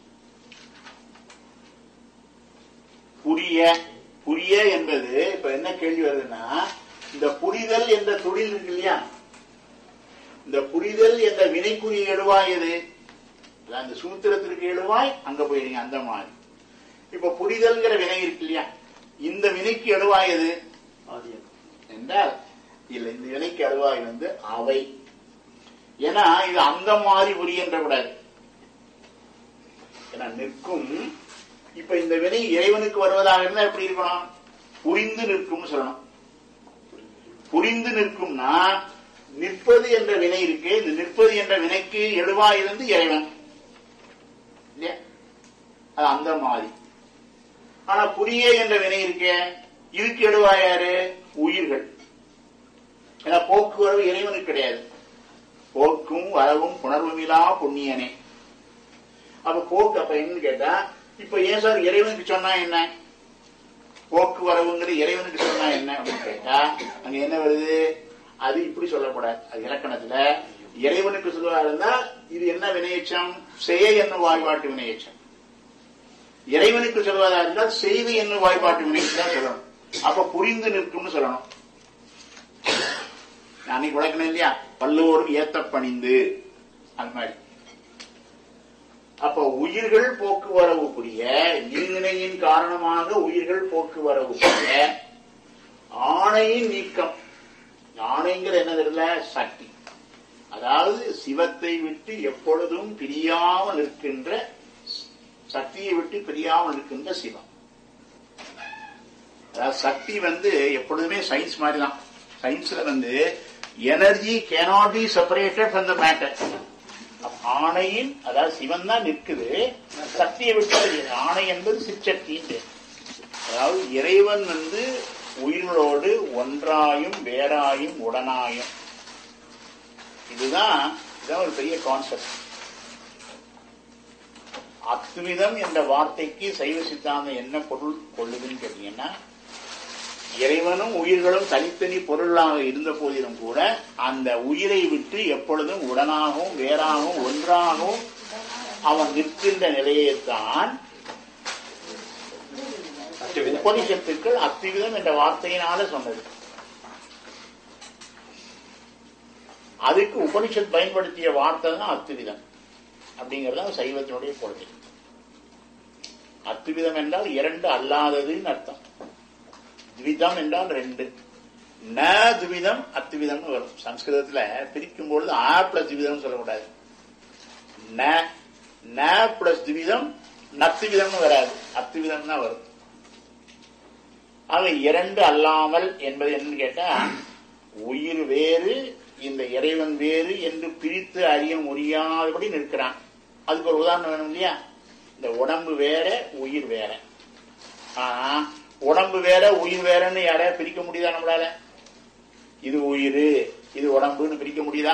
C: புரிய புரிய என்பது இப்ப என்ன கேள்வி வருதுன்னா, இந்த புரிதல் என்ற தொழில் இருக்கு இல்லையா, இந்த புரிதல் என்ற வினைக்குரிய எழுவாய் எது? அந்த சூத்திரத்திற்கு எழுவாய் அங்க போயிருங்க. அந்த மாதிரி இப்ப புரிதல்ங்கிற வினை இருக்கு இல்லையா, இந்த வினைக்கு எழுவாய் எது என்றால் இல்ல, இந்த வினைக்கு எழுவாய் வந்து அவை. ஏன்னா இது அந்த மாதிரி புரிகின்ற கூடாது. ஏன்னா நிற்கும். இப்ப இந்த வினை இறைவனுக்கு வருவதாக இருந்தா எப்படி இருக்கணும்? புரிந்து நிற்கும் சொல்லணும். புரிந்து நிற்கும்னா நிற்பது என்ற வினை இருக்கு. இந்த நிற்பது என்ற வினைக்கு எழுவாய் இருந்து இறைவன் இல்லையா, அது அந்த மாதிரி. ஆனா புரிய என்ற வினை இருக்கே, இதுக்கு எழுவாய் யாரு? உயிர்கள். ஏன்னா போக்குவரவு இறைவனுக்கு கிடையாது. போக்கும் வரவும் புணர்வுமிலா புண்ணியனே. அப்ப போக்கு அப்ப என்னன்னு கேட்டா, இப்ப ஏன் சார் இறைவனுக்கு சொன்னா என்ன? போக்குவரவுங்கிறது இறைவனுக்கு சொன்னா என்ன அப்படின்னு கேட்டா அங்க என்ன வருது? அது இப்படி சொல்லக்கூடாது. அது இலக்கணத்துல இறைவனுக்கு சொல்லுவா இருந்தா இது என்ன வினையச்சம்? செய்ய என்னும் வாய்பாட்டு வினையச்சம். இறைவனுக்கு சொல்வதா இருந்தால் செய்து என்னும் வாய்பாட்டு வினைக்கு தான் சொல்லணும். அப்ப புரிந்து நிற்கும்னு சொல்லணும். அன்னைக்கு விளக்கணும் இல்லையா, பல்லோரும் ஏத்த பணிந்து, அது மாதிரி. அப்ப உயிர்கள் போக்குவரவு புரிய, நீர்நிலையின் காரணமாக உயிர்கள் போக்குவரவு புரிய, ஆணையின் நீக்கம். ஆணைங்கிற என்னது? சக்தி. அதாவது சிவத்தை விட்டு எப்பொழுதும் பிரியாமல் இருக்கின்ற, சக்தியை விட்டு பிரியாமல் இருக்கின்ற சிவம். அதாவது சக்தி வந்து எப்பொழுதுமே சயின்ஸ் மாதிரி தான். சயின்ஸ்ல வந்து energy cannot be separated from the matter. ஆணையின் அதாவது சிவன் தான் நிற்குது, சக்தியை விட்டு. ஆணை என்பது சிற்சக்தி. அதாவது இறைவன் வந்து உயிர்களோடு ஒன்றாயும் வேறாயும் உடனாயும். இதுதான் இதுதான் ஒரு பெரிய கான்செப்ட். அத்விதம் என்ற வார்த்தைக்கு சைவ சித்தாந்தம் என்ன பொருள் கொள்ளுதுன்னு கேட்டீங்கன்னா, இறைவனும் உயிர்களும் தனித்தனி பொருளாக இருந்த போதிலும் கூட அந்த உயிரை விட்டு எப்பொழுதும் உடனாகவும் வேறாகவும் ஒன்றாகவும் அவன் நிற்கின்ற நிலையைத்தான் உபனிஷத்துக்கள் அத்விதம் என்ற வார்த்தையினால சொன்னது. அதுக்கு உபனிஷத் பயன்படுத்திய வார்த்தை தான் அத்விதம் அப்படிங்கறது சைவத்தினுடைய கொள்கை. அத்விதம் என்றால் இரண்டு அல்லாததுன்னு அர்த்தம். துவிதம் என்றால் ரெண்டு. ந துவிதம் அத்விதம் வரும். சம்ஸ்கிருதத்துல பிரிக்கும் பொழுது ஆ பிளஸ் துவிதம் சொல்லக்கூடாது. ந பிளஸ் துவிதம் நத்துவிதம் வராது, அத்விதம் தான் வரும். ஆக இரண்டு அல்லாமல் என்பது என்னன்னு கேட்டா, உயிர் வேறு இந்த இறைவன் வேறு என்று பிரித்து அறிய முடியாதபடி நிற்கிறான். அதுக்கு ஒரு உதாரணம் வேணும் இல்லையா? இந்த உடம்பு வேற உயிர் வேற. ஆனா உடம்பு வேற உயிர் வேறன்னு யாரையா பிரிக்க முடியுதா நம்மளால? இது உயிர் இது உடம்புன்னு பிரிக்க முடியுதா?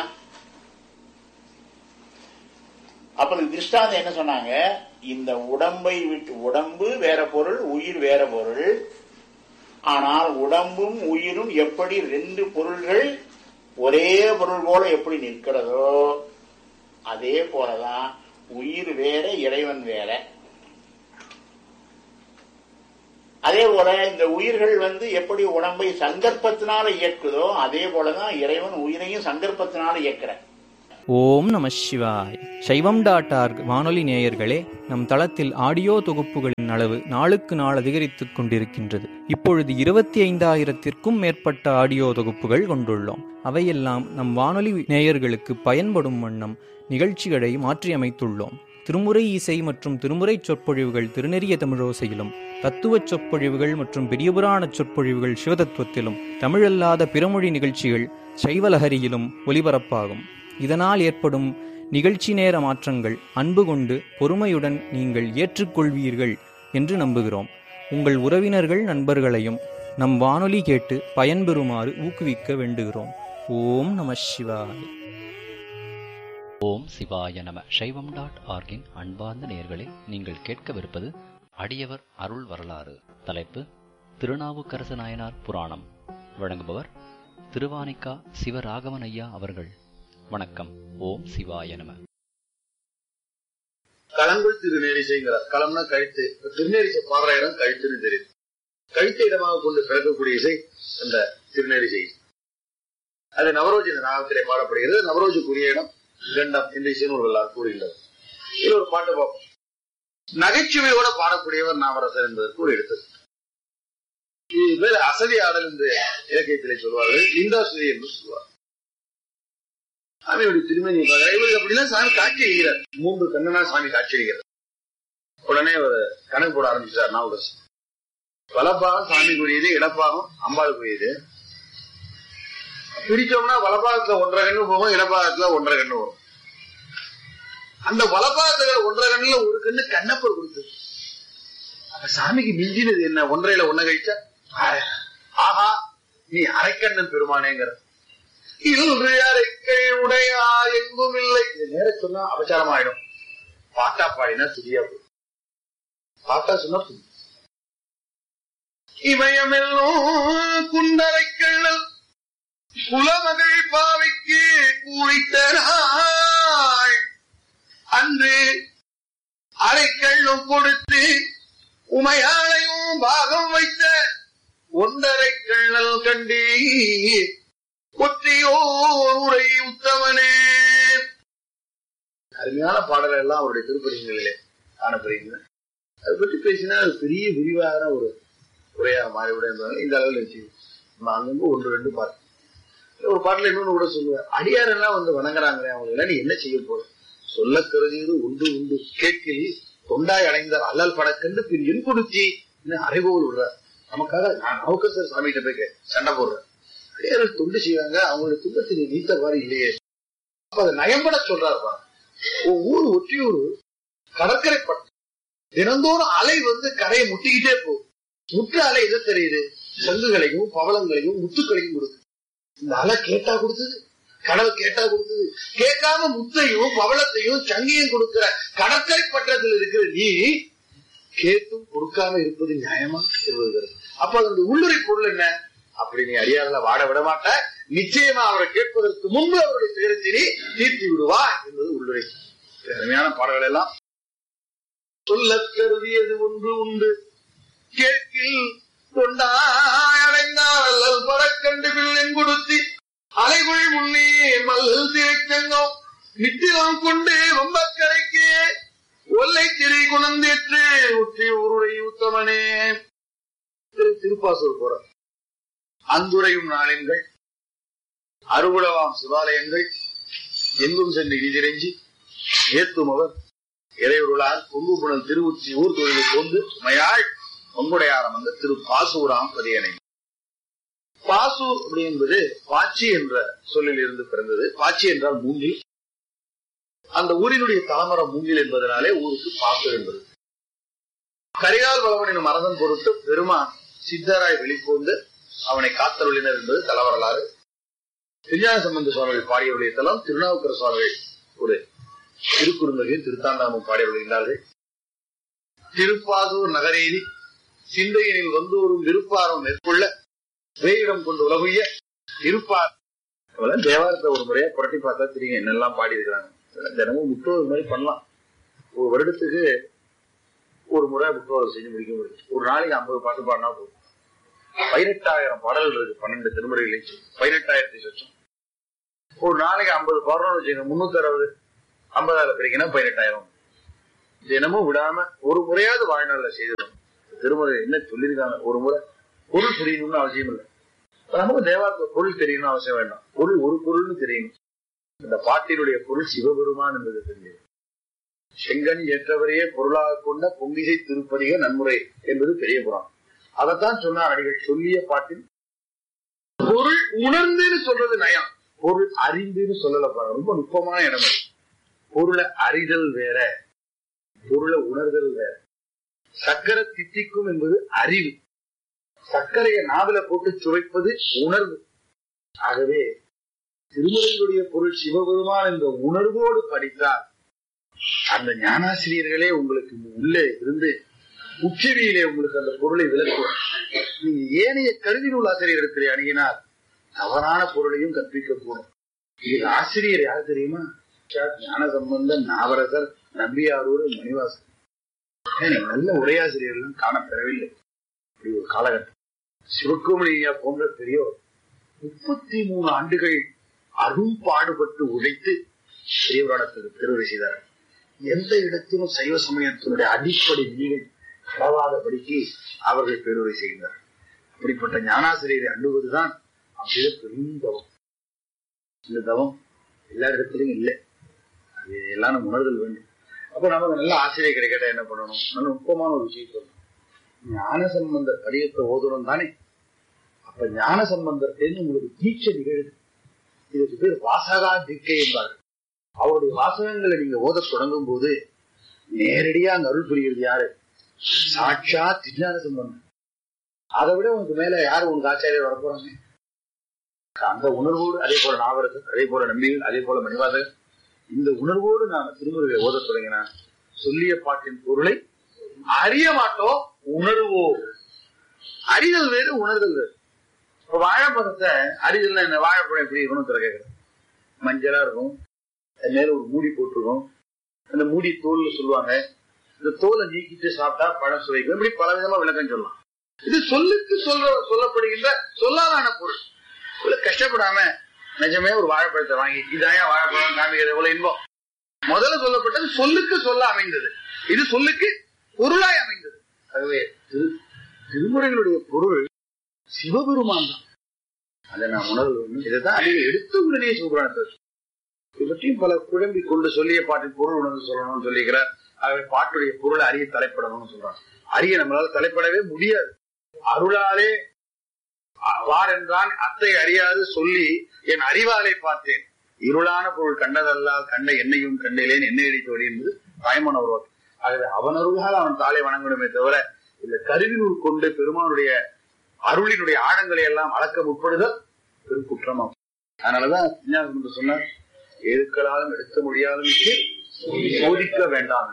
C: அப்ப திருஷ்டாந்தம் என்ன சொன்னாங்க? இந்த உடம்பை விட்டு, உடம்பு வேற பொருள் உயிர் வேற பொருள். ஆனால் உடம்பும் உயிரும் எப்படி ரெண்டு பொருள்கள் ஒரே பொருள் போல எப்படி நிற்கிறதோ அதே போலதான் உயிர் வேற இறைவன் வேற. அதே போல இந்த உயிர்கள் வந்து எப்படி உடம்பை சங்கற்பத்தினால இயக்குதோ அதே போலதான் இறைவன் உயிரையும் சங்கற்பத்தினால இயக்குறான்.
F: ஓம் நம சிவாய். சைவம் டாட் ஆர்க் வானொலி நேயர்களே, நம் தளத்தில் ஆடியோ தொகுப்புகளின் அளவு நாளுக்கு நாள் அதிகரித்துக் கொண்டிருக்கின்றது. இப்பொழுது இருபத்தி ஐந்தாயிரத்திற்கும் மேற்பட்ட ஆடியோ தொகுப்புகள் கொண்டுள்ளோம். அவையெல்லாம் நம் வானொலி நேயர்களுக்கு பயன்படும் வண்ணம் நிகழ்ச்சிகளை மாற்றியமைத்துள்ளோம். திருமுறை இசை மற்றும் திருமுறை சொற்பொழிவுகள் திருநெறிய தமிழோசையிலும், தத்துவச் சொற்பொழிவுகள் மற்றும் பெரியபுராண சொற்பொழிவுகள் சிவதத்துவத்திலும், தமிழல்லாத பிறமொழி நிகழ்ச்சிகள் சைவலஹரியிலும் ஒலிபரப்பாகும். இதனால் ஏற்படும் நிகழ்ச்சி நேர மாற்றங்கள் அன்பு கொண்டு பொறுமையுடன் நீங்கள் ஏற்றுக்கொள்வீர்கள் என்று நம்புகிறோம். உங்கள் உறவினர்கள் நண்பர்களையும் நம் வானொலி கேட்டு பயன்பெறுமாறு ஊக்குவிக்க வேண்டுகிறோம். ஓம் நம சிவாய.
G: ஓம் சிவாய நம. சைவம் டாட் ஆர்கின் அன்பார்ந்த நேயர்களே, நீங்கள் கேட்கவிருப்பது அடியவர் அருள் வரலாறு. தலைப்பு திருநாவுக்கரசு நாயனார் புராணம். வழங்குபவர் திருவானிக்கா சிவராகவன் ஐயா அவர்கள். வணக்கம். ஓம் சிவாய நம.
H: களங்குள் திருநேரிசைங்கிறார். களம்னா கழுத்து. திருநேரிசை பாடுற இடம் கழுத்துன்னு தெரியுது. கழுத்தை இடமாக கொண்டு பிறக்கக்கூடிய இசை அந்த திருநேரிசை. அது நவரோஜின ராகத்திலே பாடப்படுகிறது. நவரோஜுக்குரிய இடம் கண்டம் என்று இசைநூல்களால் கூறுகின்றது. இது ஒரு பாட்டு பார்ப்போம். நகைச்சுவையோட பாடக்கூடியவர் நாவரசர் என்பதற்கு ஒரு எடுத்து. இது பேர் அசதி ஆடல் என்று இலக்கியத்திலே சொல்வார்கள். லிங்காசுதி என்று சொல்வார். சாமியோட திருமணி இவருக்கு அப்படின்னா சாமி காட்சி அளிக்கிறார். மூன்று கண்ணனா சாமி காட்சி அளிக்கிறார். உடனே ஒரு கணக்கு போட ஆரம்பிச்சார் நாவரசர். வலப்பாகம் சாமிக்குரியது, இடப்பாகம் அம்பாளுக்குரியது. பிரிச்சோம்னா வலப்பாகத்துல ஒன்றரை கண்ணு போகும், இடப்பாகத்துல ஒன்றரை கண்ணு வரும். அந்த வலப்பாகத்துல ஒன்றரை கண்ணுல ஒரு கண்ணு கண்ணப்பர் கொடுத்தது. அப்ப சாமிக்கு மிஞ்சினது என்ன? ஒன்றையில ஒன்ன கழிச்சா ஆஹா நீ அரைக்கண்ணன் பெருமானேங்கிற. இன்று அரைக்கை உடையா எங்கும் இல்லை. இது நேர சொன்னா அபச்சாரம் ஆயிடும். பாட்டா பாடினா துதியா போடும். பாட்டா சொன்னா துதி. இமயமெல்லும் குண்டரைக்கண்ணல் குலமகள் பாவைக்கு கூறித்தராய். அன்று அரைக்கள்ளும் கொடுத்து உமையாளையும் பாகம் வைத்த ஒன்றரை கண்ணல் கண்டே ஒற்றையோர் உரை உத்தமனே. அருமையான பாடல்கள் எல்லாம் அவருடைய திருப்பதிகளிலே காணப்படுகின்றன. அதை பற்றி பேசினா அது பெரிய விரிவான ஒரு உரையாக மாறிவிட என்பதால் இந்த அளவில் வச்சு நம்ம அங்கங்க ஒன்று ரெண்டு பாட்டு. ஒரு பாட்டுல இன்னொன்னு கூட சொல்லுவார். அடியார் எல்லாம் வந்து வணங்குறாங்களே, அவங்க எல்லாம் நீ என்ன செய்ய போற? சொல்ல கருதியது உண்டு உண்டு கேட்கில் தொண்டாய் அடைந்தார் அல்லல் படக்கண்டு பின் என் கொடுத்தி அறைகோல் விடுறார். நமக்காக நான் நவுக்கரசர் சாமி கிட்ட போய் சண்டை போடுறேன். அடியார்கள் தொண்டு செய்வாங்க, அவங்களுடைய துன்பத்தை நீ நீத்தவாறு இல்லையே. அப்ப அதை நயம்பட சொல்றாருப்பா. ஊர் ஒற்றியூர் கடற்கரை பட்டம். தினந்தோறும் அலை வந்து கரையை முட்டிக்கிட்டே போகும். முற்று அலை எது தெரியுது? சங்குகளையும் பவளங்களையும் முத்துக்களையும் கொடுக்குது. இந்த அலை கேட்டா கொடுத்தது, கடல் கேட்டா கொடுத்தது. கேட்காம முத்தையும் பவளத்தையும் சங்கையும் கொடுக்கிற கடற்கரை பட்டத்தில் இருக்கிற நீ கேட்டும் கொடுக்காம இருப்பது நியாயமா சொல்வது. அப்ப அந்த உள்ளுரை பொருள் என்ன? அப்படி நீ அடியாரில் வாட விட மாட்ட, நிச்சயமா அவரை கேட்பதற்கு முன்பு அவருடைய துயரத்தினை தீர்த்தி விடுவா என்பது உள்ளுரை. அருமையான பாடல்கள் எல்லாம் சொல்ல கருதியது ஒன்று உண்டு கேட்கில் தொண்டாயடைந்தால் அல்லல் படக்கண்டு பிள்ளை கொடுத்தி அலைகுள் முன்னே மல்லல் தேச்சங்கம் நித்திலம் கொண்டு ரொம்ப கரைக்கே ஒல்லை திரை குணந்தேற்று உற்றி ஊருடை உத்தமனே. திருப்பாசூர் போற அந்துரையும் நாளெங்கள் அறுகுளவாம் சிவாலயங்கள் எங்கும் சென்று இடிதிரைஞ்சி ஏத்தும் அவர் இறையுருளால் கொங்கு புனல் திருவுச்சி ஊர் தொழிலை கொண்டு சுமையாள் பொங்குடையாரம் அந்த திரு பாசூராம் பதியனை. பாசூர் அப்படி என்பது பாச்சி என்ற சொல்லில் இருந்து பிறந்தது. பாச்சி என்றால் மூங்கில். அந்த ஊரினுடைய தலைமரம் மூங்கில் என்பதனாலே ஊருக்கு பாசூர் என்பது. கரிகால் வளவன் எனும் அரசன் பொருட்டு பெருமான் சித்தராய் வெளிப்போந்து அவனை காத்தருளினர் என்பது தலவரலாறு. திருஞான சம்பந்த சுவாமிகள் பாடியவருடைய தலம். திருநாவுக்கர சுவாமிகள் ஒரு திருக்குறுந்தகையும் திருத்தாண்டாமும் பாடியவர்கள். திருப்பாசூர் நகரேறி சிந்தையினில் வந்தோறும் விருப்பாரம் மேற்கொள்ள வேயிடம் கொண்டு உலகுய இருப்பார். தேவாரத்தை ஒரு முறையா புரட்டி பார்த்தா தெரியும் என்னெல்லாம் பாடி இருக்கிறாங்க. தினமும் முற்றோர் மாதிரி பண்ணலாம். ஒரு வருடத்துக்கு ஒரு முறை புத்தகம் செஞ்சு முடிக்க முடியும். ஒரு நாளைக்கு ஐம்பது பாட்டு பாடினா போதும். பதினெட்டாயிரம் பாடல்கள் இருக்கு பன்னெண்டு திருமுறைகளை, பதினெட்டாயிரத்தி சொச்சம். ஒரு நாளைக்கு ஐம்பது பாடணும்னு வச்சுங்க, முன்னூத்தி அறுபது ஐம்பதாயிரம் பிரிக்கணும் பதினெட்டாயிரம். தினமும் விடாம ஒரு முறையாவது வாழ்நாள்ல செய்திடும். திருமுறை என்ன சொல்லியிருக்காங்க, ஒரு முறை பொருள் தெரியணும்னு அவசியம் இல்லை. நமக்கு தேவாரத்துல பொருள் தெரியணும்னு அவசியம் வேண்டாம். பொருள் ஒரு பொருள்னு தெரியணும். இந்த பாட்டினுடைய பொருள் சிவபெருமான் என்பது தெரிஞ்சது. செங்கன் ஏற்றவரையே பொருளாக கொண்ட பொங்கிசை திருப்பதிக நன்முறை என்பது பெரிய புராணம். அதைத்தான் சொன்னார் அடிகள். சொல்லிய பாட்டில் பொருள் உணர்ந்துன்னு சொல்றது நயம், பொருள் அறிந்துன்னு சொல்லல. ரொம்ப நுட்பமான இடம். பொருளை அறிதல் வேற, பொருளை உணர்தல் வேற. சக்கரை தித்திக்கும் என்பது அறிவு, சர்க்கரையை நாவில போட்டு சுவைப்பது உணர்வு. ஆகவே திருமுறைகளுடைய பொருள் சிவபெருமான் என்ற உணர்வோடு படித்தால் அந்த ஞானாசிரியர்களே உங்களுக்கு உள்ளே இருந்து உச்சவியிலே உங்களுக்கு அந்த பொருளை விளக்குவார். நீங்க ஏனைய கருவி நூல் ஆசிரியரிடத்திலே அணுகினால் தவறான பொருளையும் கற்பிக்க கூடும். இதுக்கு ஆசிரியர் யார் தெரியுமா? ஞான சம்பந்தன், நாவரசர், நம்பியாரூர், மணிவாசன். நல்ல உரையாசிரியர்களும் காணப்பெறவில்லை இப்படி ஒரு காலகட்டம். சிவக்குமரியா போன்ற பெரியோர் முப்பத்தி மூணு ஆண்டுகள் அரும் பாடுபட்டு உழைத்து பெரியவரானத்துக்கு திருவுரை செய்தார். எந்த இடத்திலும் சைவ சமயத்தினுடைய அடிப்படை விதிகள் பரவாதபடிக்கு அவர்கள் பெருவுரை செய்கிறார். அப்படிப்பட்ட ஞானாசிரியரை அண்டுவதுதான் அப்படியே பெரும் தவம். இந்த தவம் எல்லா இடத்திலும் இல்லை. எல்லாம் நம்ம உணர்தல் வேண்டும். அப்ப நமக்கு நல்ல ஆசிரியர் கிடைக்கட்ட என்ன பண்ணணும்? நல்ல நுட்பமான ஒரு விஷயம் சொல்லணும். ஞான சம்பந்தர் படியத்தை ஓதணும் தானே. அப்ப ஞான சம்பந்தர்கிட்ட உங்களுக்கு தீட்சை நிகழ்வு. இதுக்கு பேர் வாசகா தீட்சை என்பார்கள். அவருடைய வாசகங்களை நீங்க ஓத தொடங்கும் போது நேரடியா அங்க அருள் புரிகிறது யாரு? சாட்சா திருஞான சம்பந்தம். அதை விட உனக்கு மேல யாரு உனக்கு ஆச்சாரியர் வரப்போறாங்க? அந்த உணர்வோடு, அதே போல நாவரசர், அதே போல நம்பிகள், அதே போல மணிவாசகர், இந்த உணர்வோடு நாம திருமுறைகளை ஓத தொடங்கினா சொல்லிய பாட்டின் பொருளை அறிய மாட்டோம், உணர்வோம். அறிதல் வேறு, உணர்தல் வேறு. இப்ப வாழைப்பழத்தை அறிதல் என்ன? வாழைப்பழம் எப்படி இருக்கணும் கேட்கிறேன். மஞ்சளா இருக்கும், அது மேல ஒரு மூடி போட்டிருக்கும். அந்த மூடி தோல் சொல்லுவாங்க. இந்த தோலை நீக்கிட்டு சாப்பிட்டா பழம் சுவைக்கும். இப்படி பல விதமா விளக்கம் சொல்லலாம். இது சொல்லுக்கு சொல்ல சொல்லப்படுகின்ற சொல்லாதான பொருள். கஷ்டப்படாம நிஜமே ஒரு வாழைப்பழத்தை வாங்கி இதாயா வாழைப்பழம் காமிக்கிறது எவ்வளவு இன்பம். முதல்ல சொல்லப்பட்டது சொல்லுக்கு சொல்ல அமைந்தது, இது சொல்லுக்கு பொருளாய் அமைந்தது. ஆகவே திருமுறைகளுடைய பொருள் சிவபெருமான் தான். அதை நான் உணர்வு. இதைதான் அதிக எடுத்த உடனே சிவபுராணத்தை இவற்றையும் பல குழம்பி கொண்டு சொல்லிய பாட்டின் பொருள் உணர்ந்து சொல்லணும்னு சொல்லிக்கிறார். ஆகவே பாட்டுடைய பொருளை அறிய தலைப்படணும்னு சொல்றாங்க. அறிய நம்மளால தலைப்படவே முடியாது. அருளாலே வார் என்றான் அத்தை அறியாது சொல்லி என் அறிவாலை பார்த்தேன். இருளான பொருள் கண்டதல்லால் கண்ட என்னையும் கண்டேன் என்ன இடித்து வழி என்பது தாய்மான உருவாக்கு. ஆகவே அவன் அருளால் அவன் தாளை வணங்கணுமே தவிர இந்த கருவி நூல் கொண்டு பெருமானுடைய அருளினுடைய ஆழங்களை எல்லாம் அளக்க முற்படுதல் பெரும் குற்றமாகும். அதனாலதான் விஞ்ஞானம் சொன்னார், எதுக்களாலும் எடுக்க முடியாத சோதிக்க வேண்டாம்.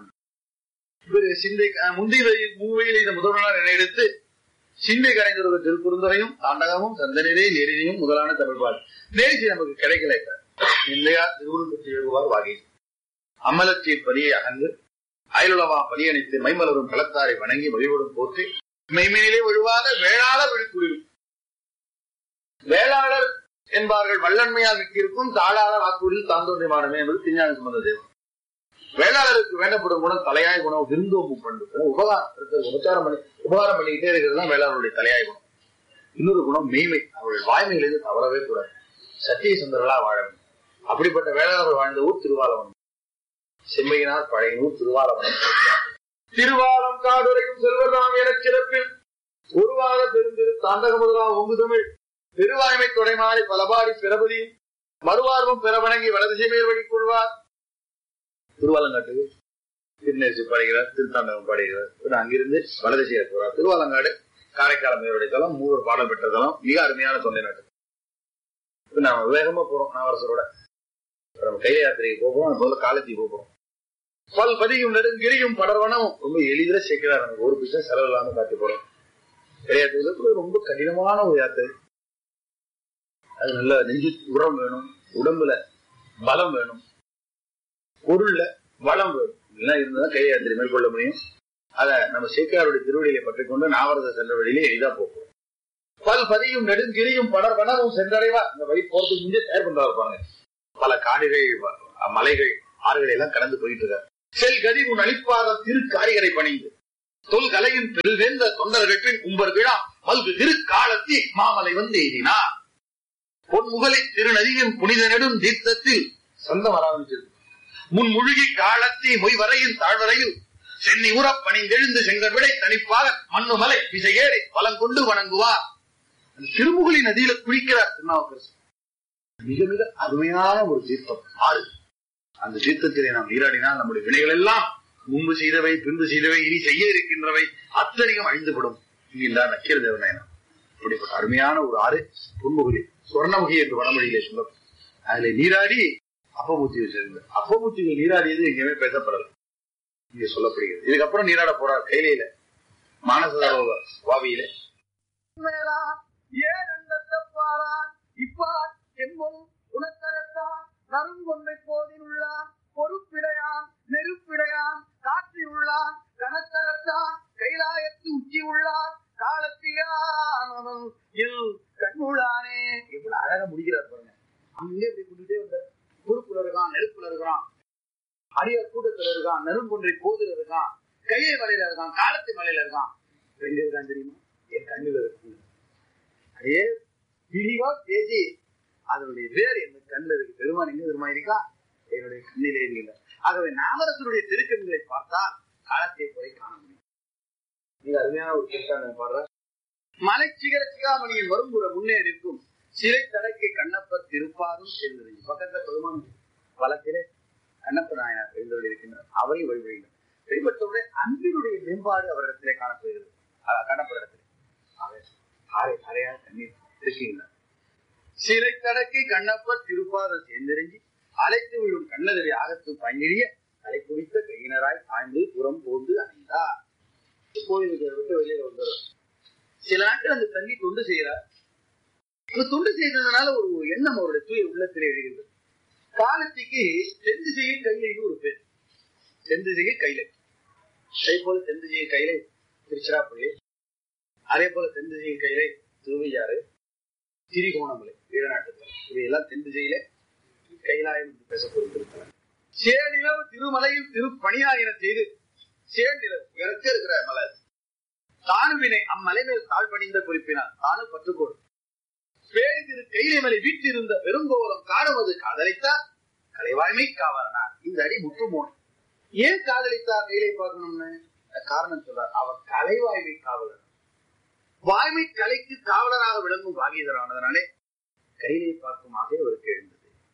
H: சிந்தை முந்தைய மூவையில் இந்த முதல்வனார் என எடுத்து சிந்தை கரைந்தொரு திருக்குறுந்தரையும் தாண்டகமும் சந்தனரே நெறினையும் முதலான தமிழ்பாடு நேரிசி நமக்கு கிடைக்கல. இல்லையா திருவுரு பற்றி எழுதுவார் வாகை அமலத்தின் பணியை அகன்று அயலுளவா பணியணித்து மைமலரும் களத்தாரை வணங்கி வழிபடும் போற்றி மெய்மையிலே விழுவாத வேளாளர் விழிப்புரியும். வேளாளர் என்பார்கள் வல்லன்மையால் மிக்கிருக்கும் தாளாள வாக்குறுதியில் தாந்தோன்றிய மாடமே என்பது திருஞான சம்பந்த தேவன். வேளாளருக்கு வேண்டப்படும் குணம் தலையாய் குணம் விருந்தோம்பு பண்பு. உபகாரம் உபச்சாரம் பண்ணி உபகாரம் பண்ணிக்கிட்டே இருக்கிறது தான் வேளாளருடைய தலையாய் குணம். இன்னொரு குணம் மெய்மை. அவர்கள் வாய்மையிலிருந்து தவறவே கூடாது. சத்திய சுந்தரலா வாழ வேண்டும். அப்படிப்பட்ட வேளாளர் வாழ்ந்த ஊர் திருவாலவனம். செம்மையினார் பழையனூர் திருவாலவனம். திருவாலம் காடுரையும் செல்வதாம் என சிறப்பில் ஒருவாத பெருந்திரு தாண்டக முதலா ஒங்கு தமிழ் பெருவாய்மை தொடைமாறி பலபாடி பிறபதியும் மறுவார்வம் பெற வணங்கி வலதிசை மேல் வழி கொள்வார். திருவாலங்காட்டுக்கு திருநெல்சி பாடுகிறார், திருத்தாண்டகம் பாடுகிறார். அங்கிருந்து வலதிசையை போறார். திருவாலங்காடு காரைக்கால மேலுடைய தலம், மூவர் பாடல் பெற்ற தலம், மிக அருமையான தொண்டை நாட்டு. நாம வேகமா போறோம். நாவரசரோட நம்ம கைல யாத்திரைக்கு போகிறோம். முதல்ல காலேஜுக்கு போகிறோம். பல் பதியும் நெடுங்கிரியும் படர்வனம் ரொம்ப எளிதில சேர்க்கிறார். நமக்கு ஒரு பிசா செலவு இல்லாம காட்டி போறோம். கையாத்திரை ரொம்ப கடினமான ஒரு யாத்திரை. அது நல்ல நெஞ்சு உரம் வேணும், உடம்புல பலம் வேணும், பொருள்ல வளம் வேணும். இதெல்லாம் இருந்தாதான் கை யாத்திரை மேற்கொள்ள முடியும். அத நம்ம சேக்கிராருடைய திருவடியிலே பற்றிக் கொண்டு நாவரத சென்ற வழியிலே எளிதா போகும். பல் பதியும் நெடுங்கிரியும் படர் வனமும் சென்றடைவா. இந்த வழி போறதுக்கு முன்னே தயார் பண்றாரு பாருங்க. பல காடுகள், மலைகள், ஆறுகளை எல்லாம் கடந்து போயிட்டு இருக்காரு. செல் கதி உன் அளிப்பாத திரு காரிகரை பணிந்து தொல் கலையின் பெருவேந்த தொண்டர்களின் உம்பர் விழா மல்கு திரு காலத்தி மாமலை வந்து எய்தினார். பொன்முகலை திருநதியின் புனித நெடும் தீர்த்தத்தில் சொந்தம் ஆரம்பிச்சது. முன் முழுகி காலத்தி மொய்வரையின் தாழ்வரையில் சென்னி உறப் பணிந்தெழுந்து செங்கல் விடை தனிப்பாக மண்ணுமலை விசையேறி பலம் கொண்டு வணங்குவார். திருமுகலி நதியில குளிக்கிறார் திருநாவுக்கரசு. மிக மிக அருமையான ஒரு தீர்த்தம் ஆறு. அந்த தீர்த்தத்திலே நாம் நீராடினால் நம்முடைய வினைகள் எல்லாம் முன்பு செய்தவை, பின்பு செய்தவை, இனி செய்ய இருக்கின்றவை அத்தனையும் அழிந்துவிடும் என்கின்றார் நக்கீர தேவநாயனார். அப்படிப்பட்ட அருமையான ஒரு ஆறு பொன்முகலி, சுவர்ணமுகி என்று வடமொழியிலே சொல்லும். அதுல நீராடி அப்பமூர்த்திகள் சேர்ந்தார். அப்பமூர்த்திகள் நீராடியது எங்கேயுமே பேசப்படல, இங்க சொல்லப்படுகிறது. இதுக்கப்புறம் நீராட போறார் கையில மானசரோவ வாவியிலே. ஏன் அண்டத்தப்பாரான் இப்பார் என்பும் உணத்தரத்தான் நறுங்கொன்றை போதில் உள்ளான் பொறுப்பிடையான் நெருப்பிடையான் காற்றி உள்ளான் கனத்தரத்தான் கைலாயத்து உச்சி உள்ளான் காலத்தியான் கண்ணுள்ளானே. எவ்வளவு அழகா முடிக்கிறார் பாருங்க. அங்கே இப்படி கூட்டிட்டே வந்த பொறுப்புல இருக்கான், நெருப்புல இருக்கான், அடியார் கூட்டத்துல இருக்கான், நெருங்கொன்றை போதில் இருக்கான், கையை மலையில இருக்கான், காலத்து மலையில இருக்கான். எங்க இருக்கான் தெரியுமா? என் கண்ணில இருக்கு. அதே விரிவா பேசி அதனுடைய வேர் என் கண்ணில் இருக்கு. பெருமான் எங்க பெருமா இருக்கா? என்னுடைய கண்ணிலே இல்லை. ஆகவே நாமரசனுடைய திருக்கண்களை பார்த்தால் காலத்தை குறை காண முடியும். மிக அருமையான ஒரு திருக்கான பாடுற. மலை சிகர சிகாமணியில் வரும்புற முன்னே இருக்கும் சிறை தடக்கை கண்ணப்பர் திருப்பாரும் சேர்ந்தது. பக்கத்துல பெருமான் வளத்திலே கண்ணப்ப நாயனார் எழுந்தவர்கள் இருக்கின்றனர். அவரை வழிபடுகின்றனர். வெளிப்பட்டவுடைய அன்பினுடைய மேம்பாடு அவரிடத்திலே காணப்படுகிறது. கண்ணப்பர் இடத்திலே அரை அறையாக தண்ணீர் இருக்கின்றனர். சிலை தடக்கை கண்ணப்பர் திருப்பாதம் சேர்ந்தெறிஞ்சி அழைத்து விழும் கண்ணதவி ஆகத்து பங்கிழிய அலை குவித்த கையினராய் ஆய்ந்து புறம் போந்து அடைந்தார். கோயிலுக்கு விட்டு வெளியில வந்தார். சில நாட்கள் அந்த தங்கி தொண்டு செய்கிறார். தொண்டு செய்ததுனால ஒரு எண்ணம் அவருடைய தூய உள்ளத்திலே எழுகின்றது. காலத்திக்கு செந்து செய்ய கையிலைன்னு ஒரு பேர். செந்து செய்ய கைலை, அதே போல செந்து செய்ய கைலை திருச்சிராப்பள்ளி, அதே போல தென் திசையில் கையிலே திருவையாறு, திரிகோணமலை, ஈழநாட்டுத்தல், இவையெல்லாம் தென் திசையிலே கைலாயம் என்று பேசப்படுகிறது. சேநிலவு திருமலையில் திருப்பணியாயின செய்து சேநிலவு இறக்க இருக்கிற மலை தானுவினை அம்மலை மேல் தாழ் பணிந்த குறிப்பினார். தானு பற்றுக்கோடு பேரி திரு கைலை மலை வீட்டிருந்த பெருங்கோலம் காணுவது காதலித்தார் கலைவாய்மை காவலனார். இந்த அடி முற்றுமோன். ஏன் காதலித்தார் கைலை பார்க்கணும்னு காரணம் சொல்றார். அவர் கலைவாய்மை காவலர், வாய்மை கலைக்கு காவலராக விளங்கும் பாகீதரானதனாலே கையிலே பார்க்கும் ஆசை அவருக்கு எழுந்தது.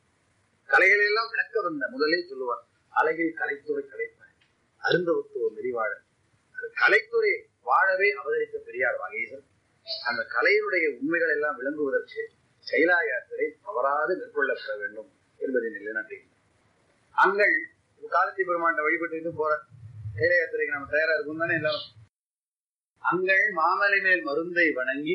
H: கலைகளை எல்லாம் விளக்க வந்த முதலே சொல்லுவார். அழகில் கலைத்துறை கலைப்பார் அருந்தவத்துவ மெரிவாழன். கலைத்துறை வாழவே அவதரித்த பெரியார் வாகீசன். அந்த கலையினுடைய உண்மைகள் எல்லாம் விளங்குவதற்கு கைலாய யாத்திரை தவறாது மேற்கொள்ளப்பட வேண்டும் என்பதை நிலைநாட்டுகிறார். அங்கள் காலத்தி பெருமாண்ட வழிபட்டு போற கைலாய யாத்திரைக்கு நம்ம தயாரா இருக்கும் தானே எல்லாரும். அங்கள் மாமலை மேல் மருந்தை வணங்கி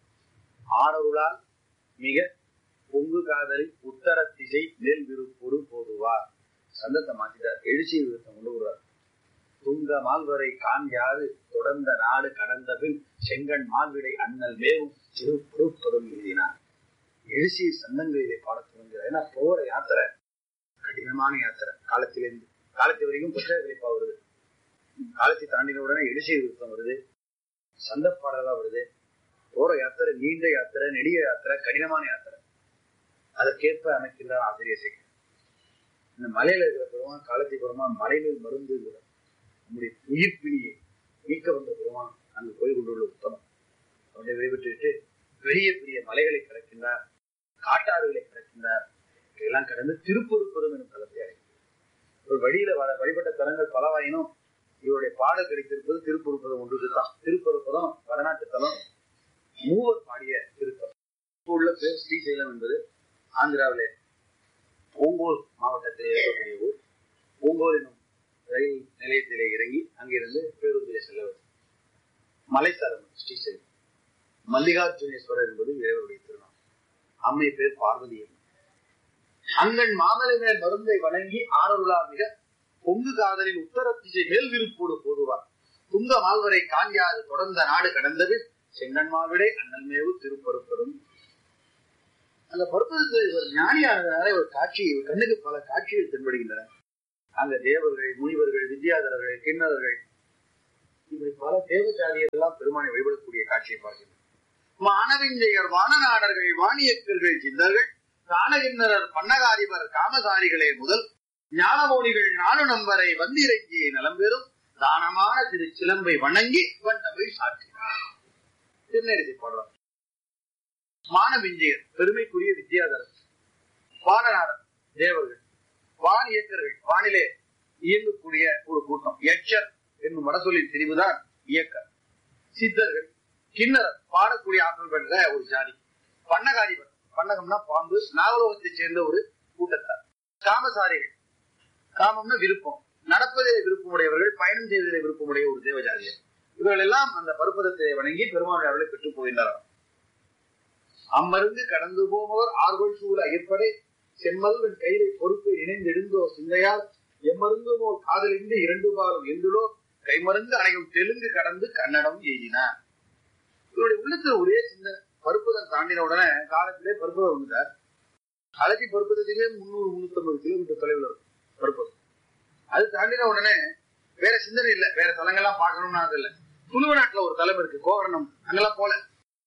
H: ஆரருளால் மிக பொங்கு காதலி உத்தர திசை மேல் விருப்பொரு போதுவார். சந்தத்தை மாற்றிட்டார். எழுச்சி விருத்தம் கொண்டு வருவார். துங்க மால்வரை கான் யாது தொடர்ந்த நாடு கடந்த பின் செங்கன் மால்விடை அண்ணல் மேவும் சிறு பொருட்படும் எழுதினார். எழுச்சி சந்தங்களிலே பாட துவங்குகிறார். ஏன்னா போற யாத்திரை கடினமான யாத்திரை. காலத்திலிருந்து காலத்து வரைக்கும் புத்தக கழிப்பா வருது. காலத்தை தாண்டின உடனே எழுச்சி விருத்தம் வருது, சந்த பாடலா வருது. போற யாத்திரை நீண்ட யாத்திரை, நெடிய யாத்திரை, கடினமான யாத்திரை. அதற்கேற்ப அமைக்கின்றார் ஆசிரியர் சேகர். இந்த மலையில இருக்கிற பெருமான் காலத்தி பெருமான் மலையில் மருந்து நம்முடைய உயிர் பிணியை நீக்க வந்த பெருமான் அங்கு போய் கொண்டுள்ள உத்தமம். அவனை வழிபட்டு பெரிய பெரிய மலைகளை கடக்கின்றார், காட்டாறுகளை கடக்கின்றார். இதெல்லாம் கடந்து திருப்பொருப்பதும் எனும் தலத்தை அடைக்கிறார். ஒரு வழியில வழிபட்ட தலங்கள் பலவாயினும் இவருடைய பாடல் கிடைத்திருப்பது திருப்பொருப்பதம் ஒன்றுதான். திருப்பொருப்பதம் வடநாட்டு தலம், மூவர் பாடிய திருத்தலம். இப்போ உள்ள பேர் ஸ்ரீசைலம் என்பது ஆந்திராவிலே ஓங்கோல் மாவட்டத்தில் இருக்கக்கூடிய ஊர். ஓங்கோல் என்னும் ரயில் நிலையத்திலே இறங்கி அங்கிருந்து பேருந்திலே செல்ல மலைத்தலம் ஸ்ரீசைலம். மல்லிகார்ஜுனேஸ்வரர் என்பது இறைவருடைய திருநாள். அம்மை பேர் பார்வதி. அங்கன் மாமலை மேல் மருந்தை வணங்கி ஆரருளா மிக பொங்கு காதலின் உத்தர திசை மேல் விருப்போடு போதுவார். துங்க மால்வரை காஞ்சாது தொடர்ந்த நாடு கடந்தது செங்கன் மால்விடை அண்ணல் மேவு திருப்பருப்பரும். அந்த பருப்பதத்தில் ஒரு ஞானியானதுனால ஒரு காட்சி, ஒரு கண்ணுக்கு பல காட்சிகள் தென்படுகின்றன. அங்க தேவர்கள், முனிவர்கள், வித்யாதரர்கள், கிண்ணறர்கள், இப்படி பல தேவச்சாரியர்கள் எல்லாம் பெருமானை வழிபடக்கூடிய காட்சியை பார்க்கின்றனர். மானவிஞ்சையர், வானநாடர்கள், வாணியக்கர்கள், சிந்தர்கள், காணகிண்ணரர், பன்னகாரிவர், காமசாரிகளே முதல் ஞானமோனிகள் நாலு நம்பரை வந்திறங்கிய நலம்பெறும் தானமான திரு சிலம்பை வணங்கி வண்டமை சாற்றினார். திருநெறிசை பாடுவார். மானவிஞ்சையர் பெருமைக்குரிய வித்யாதரர், வானநாடர் தேவர்கள், வான் இயக்கர்கள் வானிலே இயங்கக்கூடிய ஒரு கூட்டம், யட்சர் என்னும் வடசொல்லின் திரிவுதான் இயக்கர், சித்தர்கள், கிண்ணறர் பாடக்கூடிய ஆற்றல் பெற்ற ஒரு ஜாதி, பன்னகாரிவர் பன்னகம்னா பாம்பு, நாகலோகத்தை சேர்ந்த ஒரு கூட்டத்தார், காமசாரிகள் காமம்னா விருப்பம், நடப்பதிலே விருப்பமுடையவர்கள், பயணம் செய்வதிலே விருப்பமுடைய ஒரு தேவஜாதியர். இவர்கள் எல்லாம் அந்த பருப்பதத்தை வணங்கி பெருமாளுடைய அவர்களை பெற்றுப் போகின்றனர். அம்மருந்து கடந்து போமவர் ஆர்வல் சூழ ஐயப்படை செம்மல்வன் கையிலை பொறுப்பை இணைந்தெடுந்தோ சிந்தையால் எம்மருந்துமோ காதலிந்து இரண்டு பாலும் எந்துளோ கைமருந்து அணையும் தெலுங்கு கடந்து கன்னடம் எய்தினார். இவருடைய உள்ளத்தில் ஒரே சிந்தனை. பருப்பதம் தாண்டின உடனே காலத்திலே பருப்பதம் வந்துட்டார். அலசி பருப்பதத்திலே முன்னூறு முன்னூத்தி ஐம்பது கிலோமீட்டர் தொலைவில் இருக்கும் பருப்பதம். அது தாண்டின உடனே வேற சிந்தனை இல்லை, வேற தலங்கள்லாம் பார்க்கணும்னா அது இல்லை. துளுவ நாட்டுல ஒரு தலம் இருக்கு கோகர்ணம், அங்கெல்லாம் போல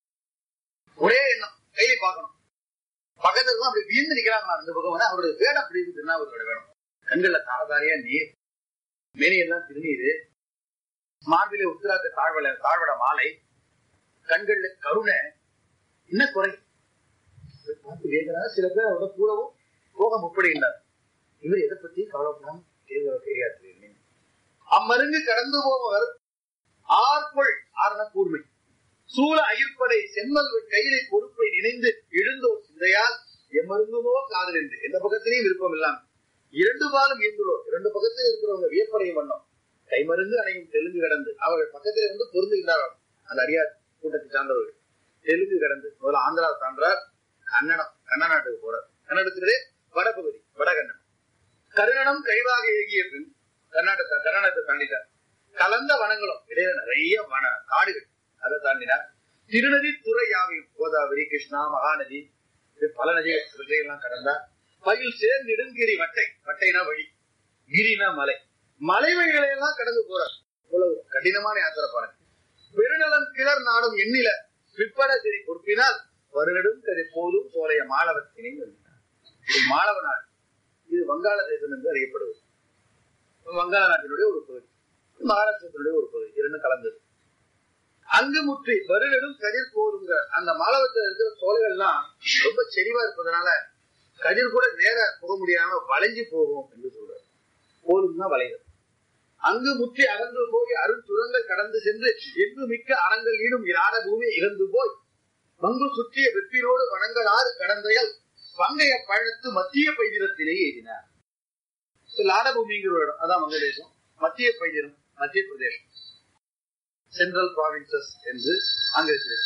H: ஒரே எண்ணம், கையில பார்க்கணும். பக்கத்துல அப்படி வியந்து நிக்கிறாங்களா அந்த பக்கம் வந்து அவருடைய வேடம் அப்படி இருக்குன்னா அவருடைய வேடம். கண்கள்ல தாரதாரியா நீர், மேனியெல்லாம் திருநீரு, மார்பிலே உத்திராக்க தாழ்வட தாழ்வட மாலை, கண்கள்ல கருணை, என்ன குறை பார்த்து வேகிறார். சில பேர் அவரோட கூடவும் போக முற்படுகின்றார். இவர் எதை பத்தி கவலைப்படாம தெரியாது. அம்மருங்கு கடந்து போவர் ஆர்பொள் ஆர்ன கூர்மை சூழ ஐயப்படை செம்மல் கையிலை பொறுப்பை நினைந்து எழுந்தோர் சிந்தையால் எம்மருங்குமோ காதல் என்று எந்த பக்கத்திலையும் விருப்பம் இல்லாம இரண்டு பாலும் இருந்துள்ளோர், இரண்டு பக்கத்தில் இருக்கிறவங்க வியப்படையும் வண்ணம் கைமருந்து அணையும் தெலுங்கு கடந்து அவர்கள் பக்கத்திலே வந்து பொருந்துகின்றார்கள். அந்த அடியார் கூட்டத்தை சார்ந்தவர்கள் தெலுங்கு கடந்து முதல்ல ஆந்திரா சான்றார், கன்னடம் கன்ன நாட்டுக்கு போறார். கன்னடத்திலே வடபகுதி வடகன்னடம், கருணனம் கைவாக ஏகிய பின் கர்நாடகா கர்நாடகத்தை தாண்டிட்டார். கலந்த வனங்களும் இடையில நிறைய வன காடுகள், அதை தாண்டினார். திருநதி துறை யாவையும் கோதாவரி, கிருஷ்ணா, மகாநதி, பல நதிகள் இவற்றையெல்லாம் கடந்தார். பயில் சேர் நெடுங்கிரி வட்டை, வட்டைனா வழி, கிரினா மலை, மலை வழிகளை எல்லாம் கடந்து போறார். இவ்வளவு கடினமான யாத்திரை பாருங்க. பெருநலம் கிளர் நாடும் எண்ணில பிற்பட சரி பொறுப்பினால் வருநடும் கதை போதும் சோலைய மாலவத்தினை வருகிறார். இது மாலவ நாடு, இது வங்காள தேசம் என்று அறியப்படுவது. வங்காள நாட்டினுடைய ஒரு பகுதி, மகாராஷ்டிரத்தினுடைய ஒரு பகுதி, இரண்டு கலந்தது. அங்கு முற்றி வருநடும் கதிர் போதுங்க. அந்த மாலவத்தில் இருக்கிற சோலைகள்லாம் ரொம்ப செறிவா இருப்பதனால கதிர் கூட நேர போக முடியாம வளைஞ்சு போகும் என்று சொல்றாரு. போதும்னா வளைகள். அங்கு முற்றி அகன்று போய் அருள் சுரங்கள் கடந்து சென்று எங்கு மிக்க அறங்கள் ஈடும் இராட பூமி இறந்து போய் மங்கு சுற்றிய வெற்றினோடு வணங்கலாறு கடந்தையல் பங்கைய பழத்து மத்திய பைதிரத்திலே எழுதினார். லாடபூமிங்கிற ஒரு இடம், அதான் வங்கதேசம். மத்திய பைதிரம் மத்திய பிரதேசம், சென்ட்ரல் ப்ராவின்சஸ் என்று அங்க இருக்கிறது.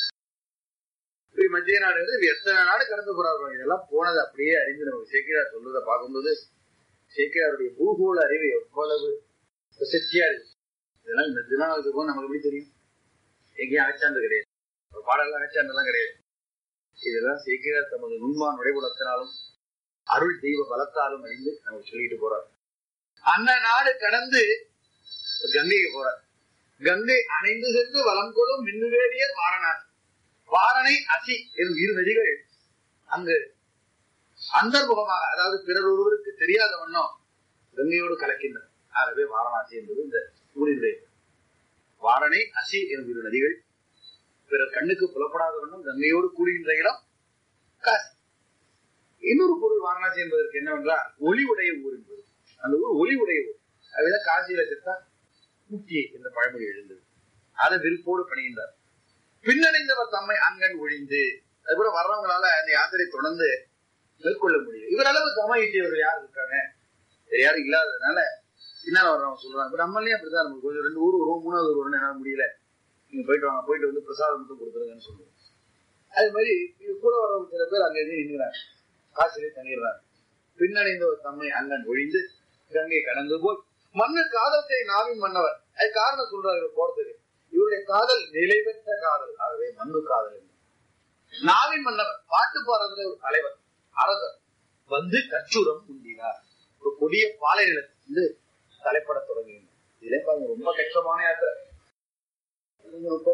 H: மத்திய நாடு எத்தனை நாடு கடந்து போறாங்க. இதெல்லாம் போனது அப்படியே அறிந்து நமக்கு சேக்கிரார் சொல்றதை பார்க்கும்போது சேக்கிராருடைய பூகோள அறிவு எவ்வளவு பிரசித்தியா இருக்கு. இதெல்லாம் இந்த திருநாளுக்கு போது நமக்கு எப்படி தெரியும்? எங்கேயும் அகச்சார்ந்து கிடையாது, பாடலாம் அகச்சார்ந்தெல்லாம் கிடையாது. இதெல்லாம் சேக்கிரார் தமது நுண்மான் நுழைவுடத்தினாலும் அருள் தெய்வ பலத்தாலும் அறிந்து நமக்கு சொல்லிட்டு போறார். அந்த நாடு கடந்து கங்கைக்கு போறார். கங்கை அணைந்து சென்று வலம் கொடும் மின்னுவேடியர் வாரணாசி, வாரணை அசி எனும் இரு நதிகள் அங்கு அந்தர்முகமாக, அதாவது பிறர் ஒருவருக்கு தெரியாத வண்ணம் கங்கையோடு கலக்கின்றன. ஆகவே வாரணாசி என்பது இந்த ஊரினுடைய வாரணை அசி எனும் இரு நதிகள் பிறர் கண்ணுக்கு புலப்படாத வண்ணம் கங்கையோடு கூடுகின்ற இடம் காசி. இன்னொரு பொருள் வாரணாசி என்பதற்கு என்னவென்றால் ஒளி உடைய ஊர் என்பது. அந்த ஊர் ஒளி உடைய ஊர். அதுதான் காசியில செத்தா முக்தி என்ற பழமொழி எழுந்தது. அதை விருப்போடு பணிகின்றார். பின்னடைந்தவர் தம்மை அங்கன் ஒழிந்து, அது கூட வர்றவங்களால அந்த யாத்திரை தொடர்ந்து மேற்கொள்ள முடியும். இவரளவு தம ஈட்டியவர்கள் யாரு இருக்காங்க? யாரும் இல்லாததுனால பின்னால வர்றவங்க சொல்றாங்க. இப்ப நம்மளையும் அப்படிதான், நமக்கு கொஞ்சம் ரெண்டு ஊர் வருவோம், மூணாவது ஊர் வரணும், என்னால முடியல, நீங்க போயிட்டு வாங்க, போயிட்டு வந்து பிரசாதம் மட்டும் கொடுத்துருங்கன்னு சொல்லுவோம். அது மாதிரி இது கூட வர்றவங்க சில பேர் அங்கே நின்றுறாங்க, காசிலே தங்கிடுறாங்க. பின்னடைந்தவர் தம்மை அங்கன் ஒழிந்து கங்கை கடந்து போய் மண்ணு காதத்தை நாவின் மன்னவர், அது காரணம் சொல்றாரு இவர் போறதுக்கு. இவருடைய காதல் நிலை பெற்ற காதல், ஆகவே மண்ணு காதல். நாவின் மன்னவர், பாட்டு பாடுறதுல ஒரு தலைவர், அரசர் வந்து கச்சூரம் உண்டினார். ஒரு கொடிய பாலை நிலத்திலிருந்து தலைப்பட தொடங்குகின்றனர். இதே பாருங்க, ரொம்ப கஷ்டமான யாத்திரை.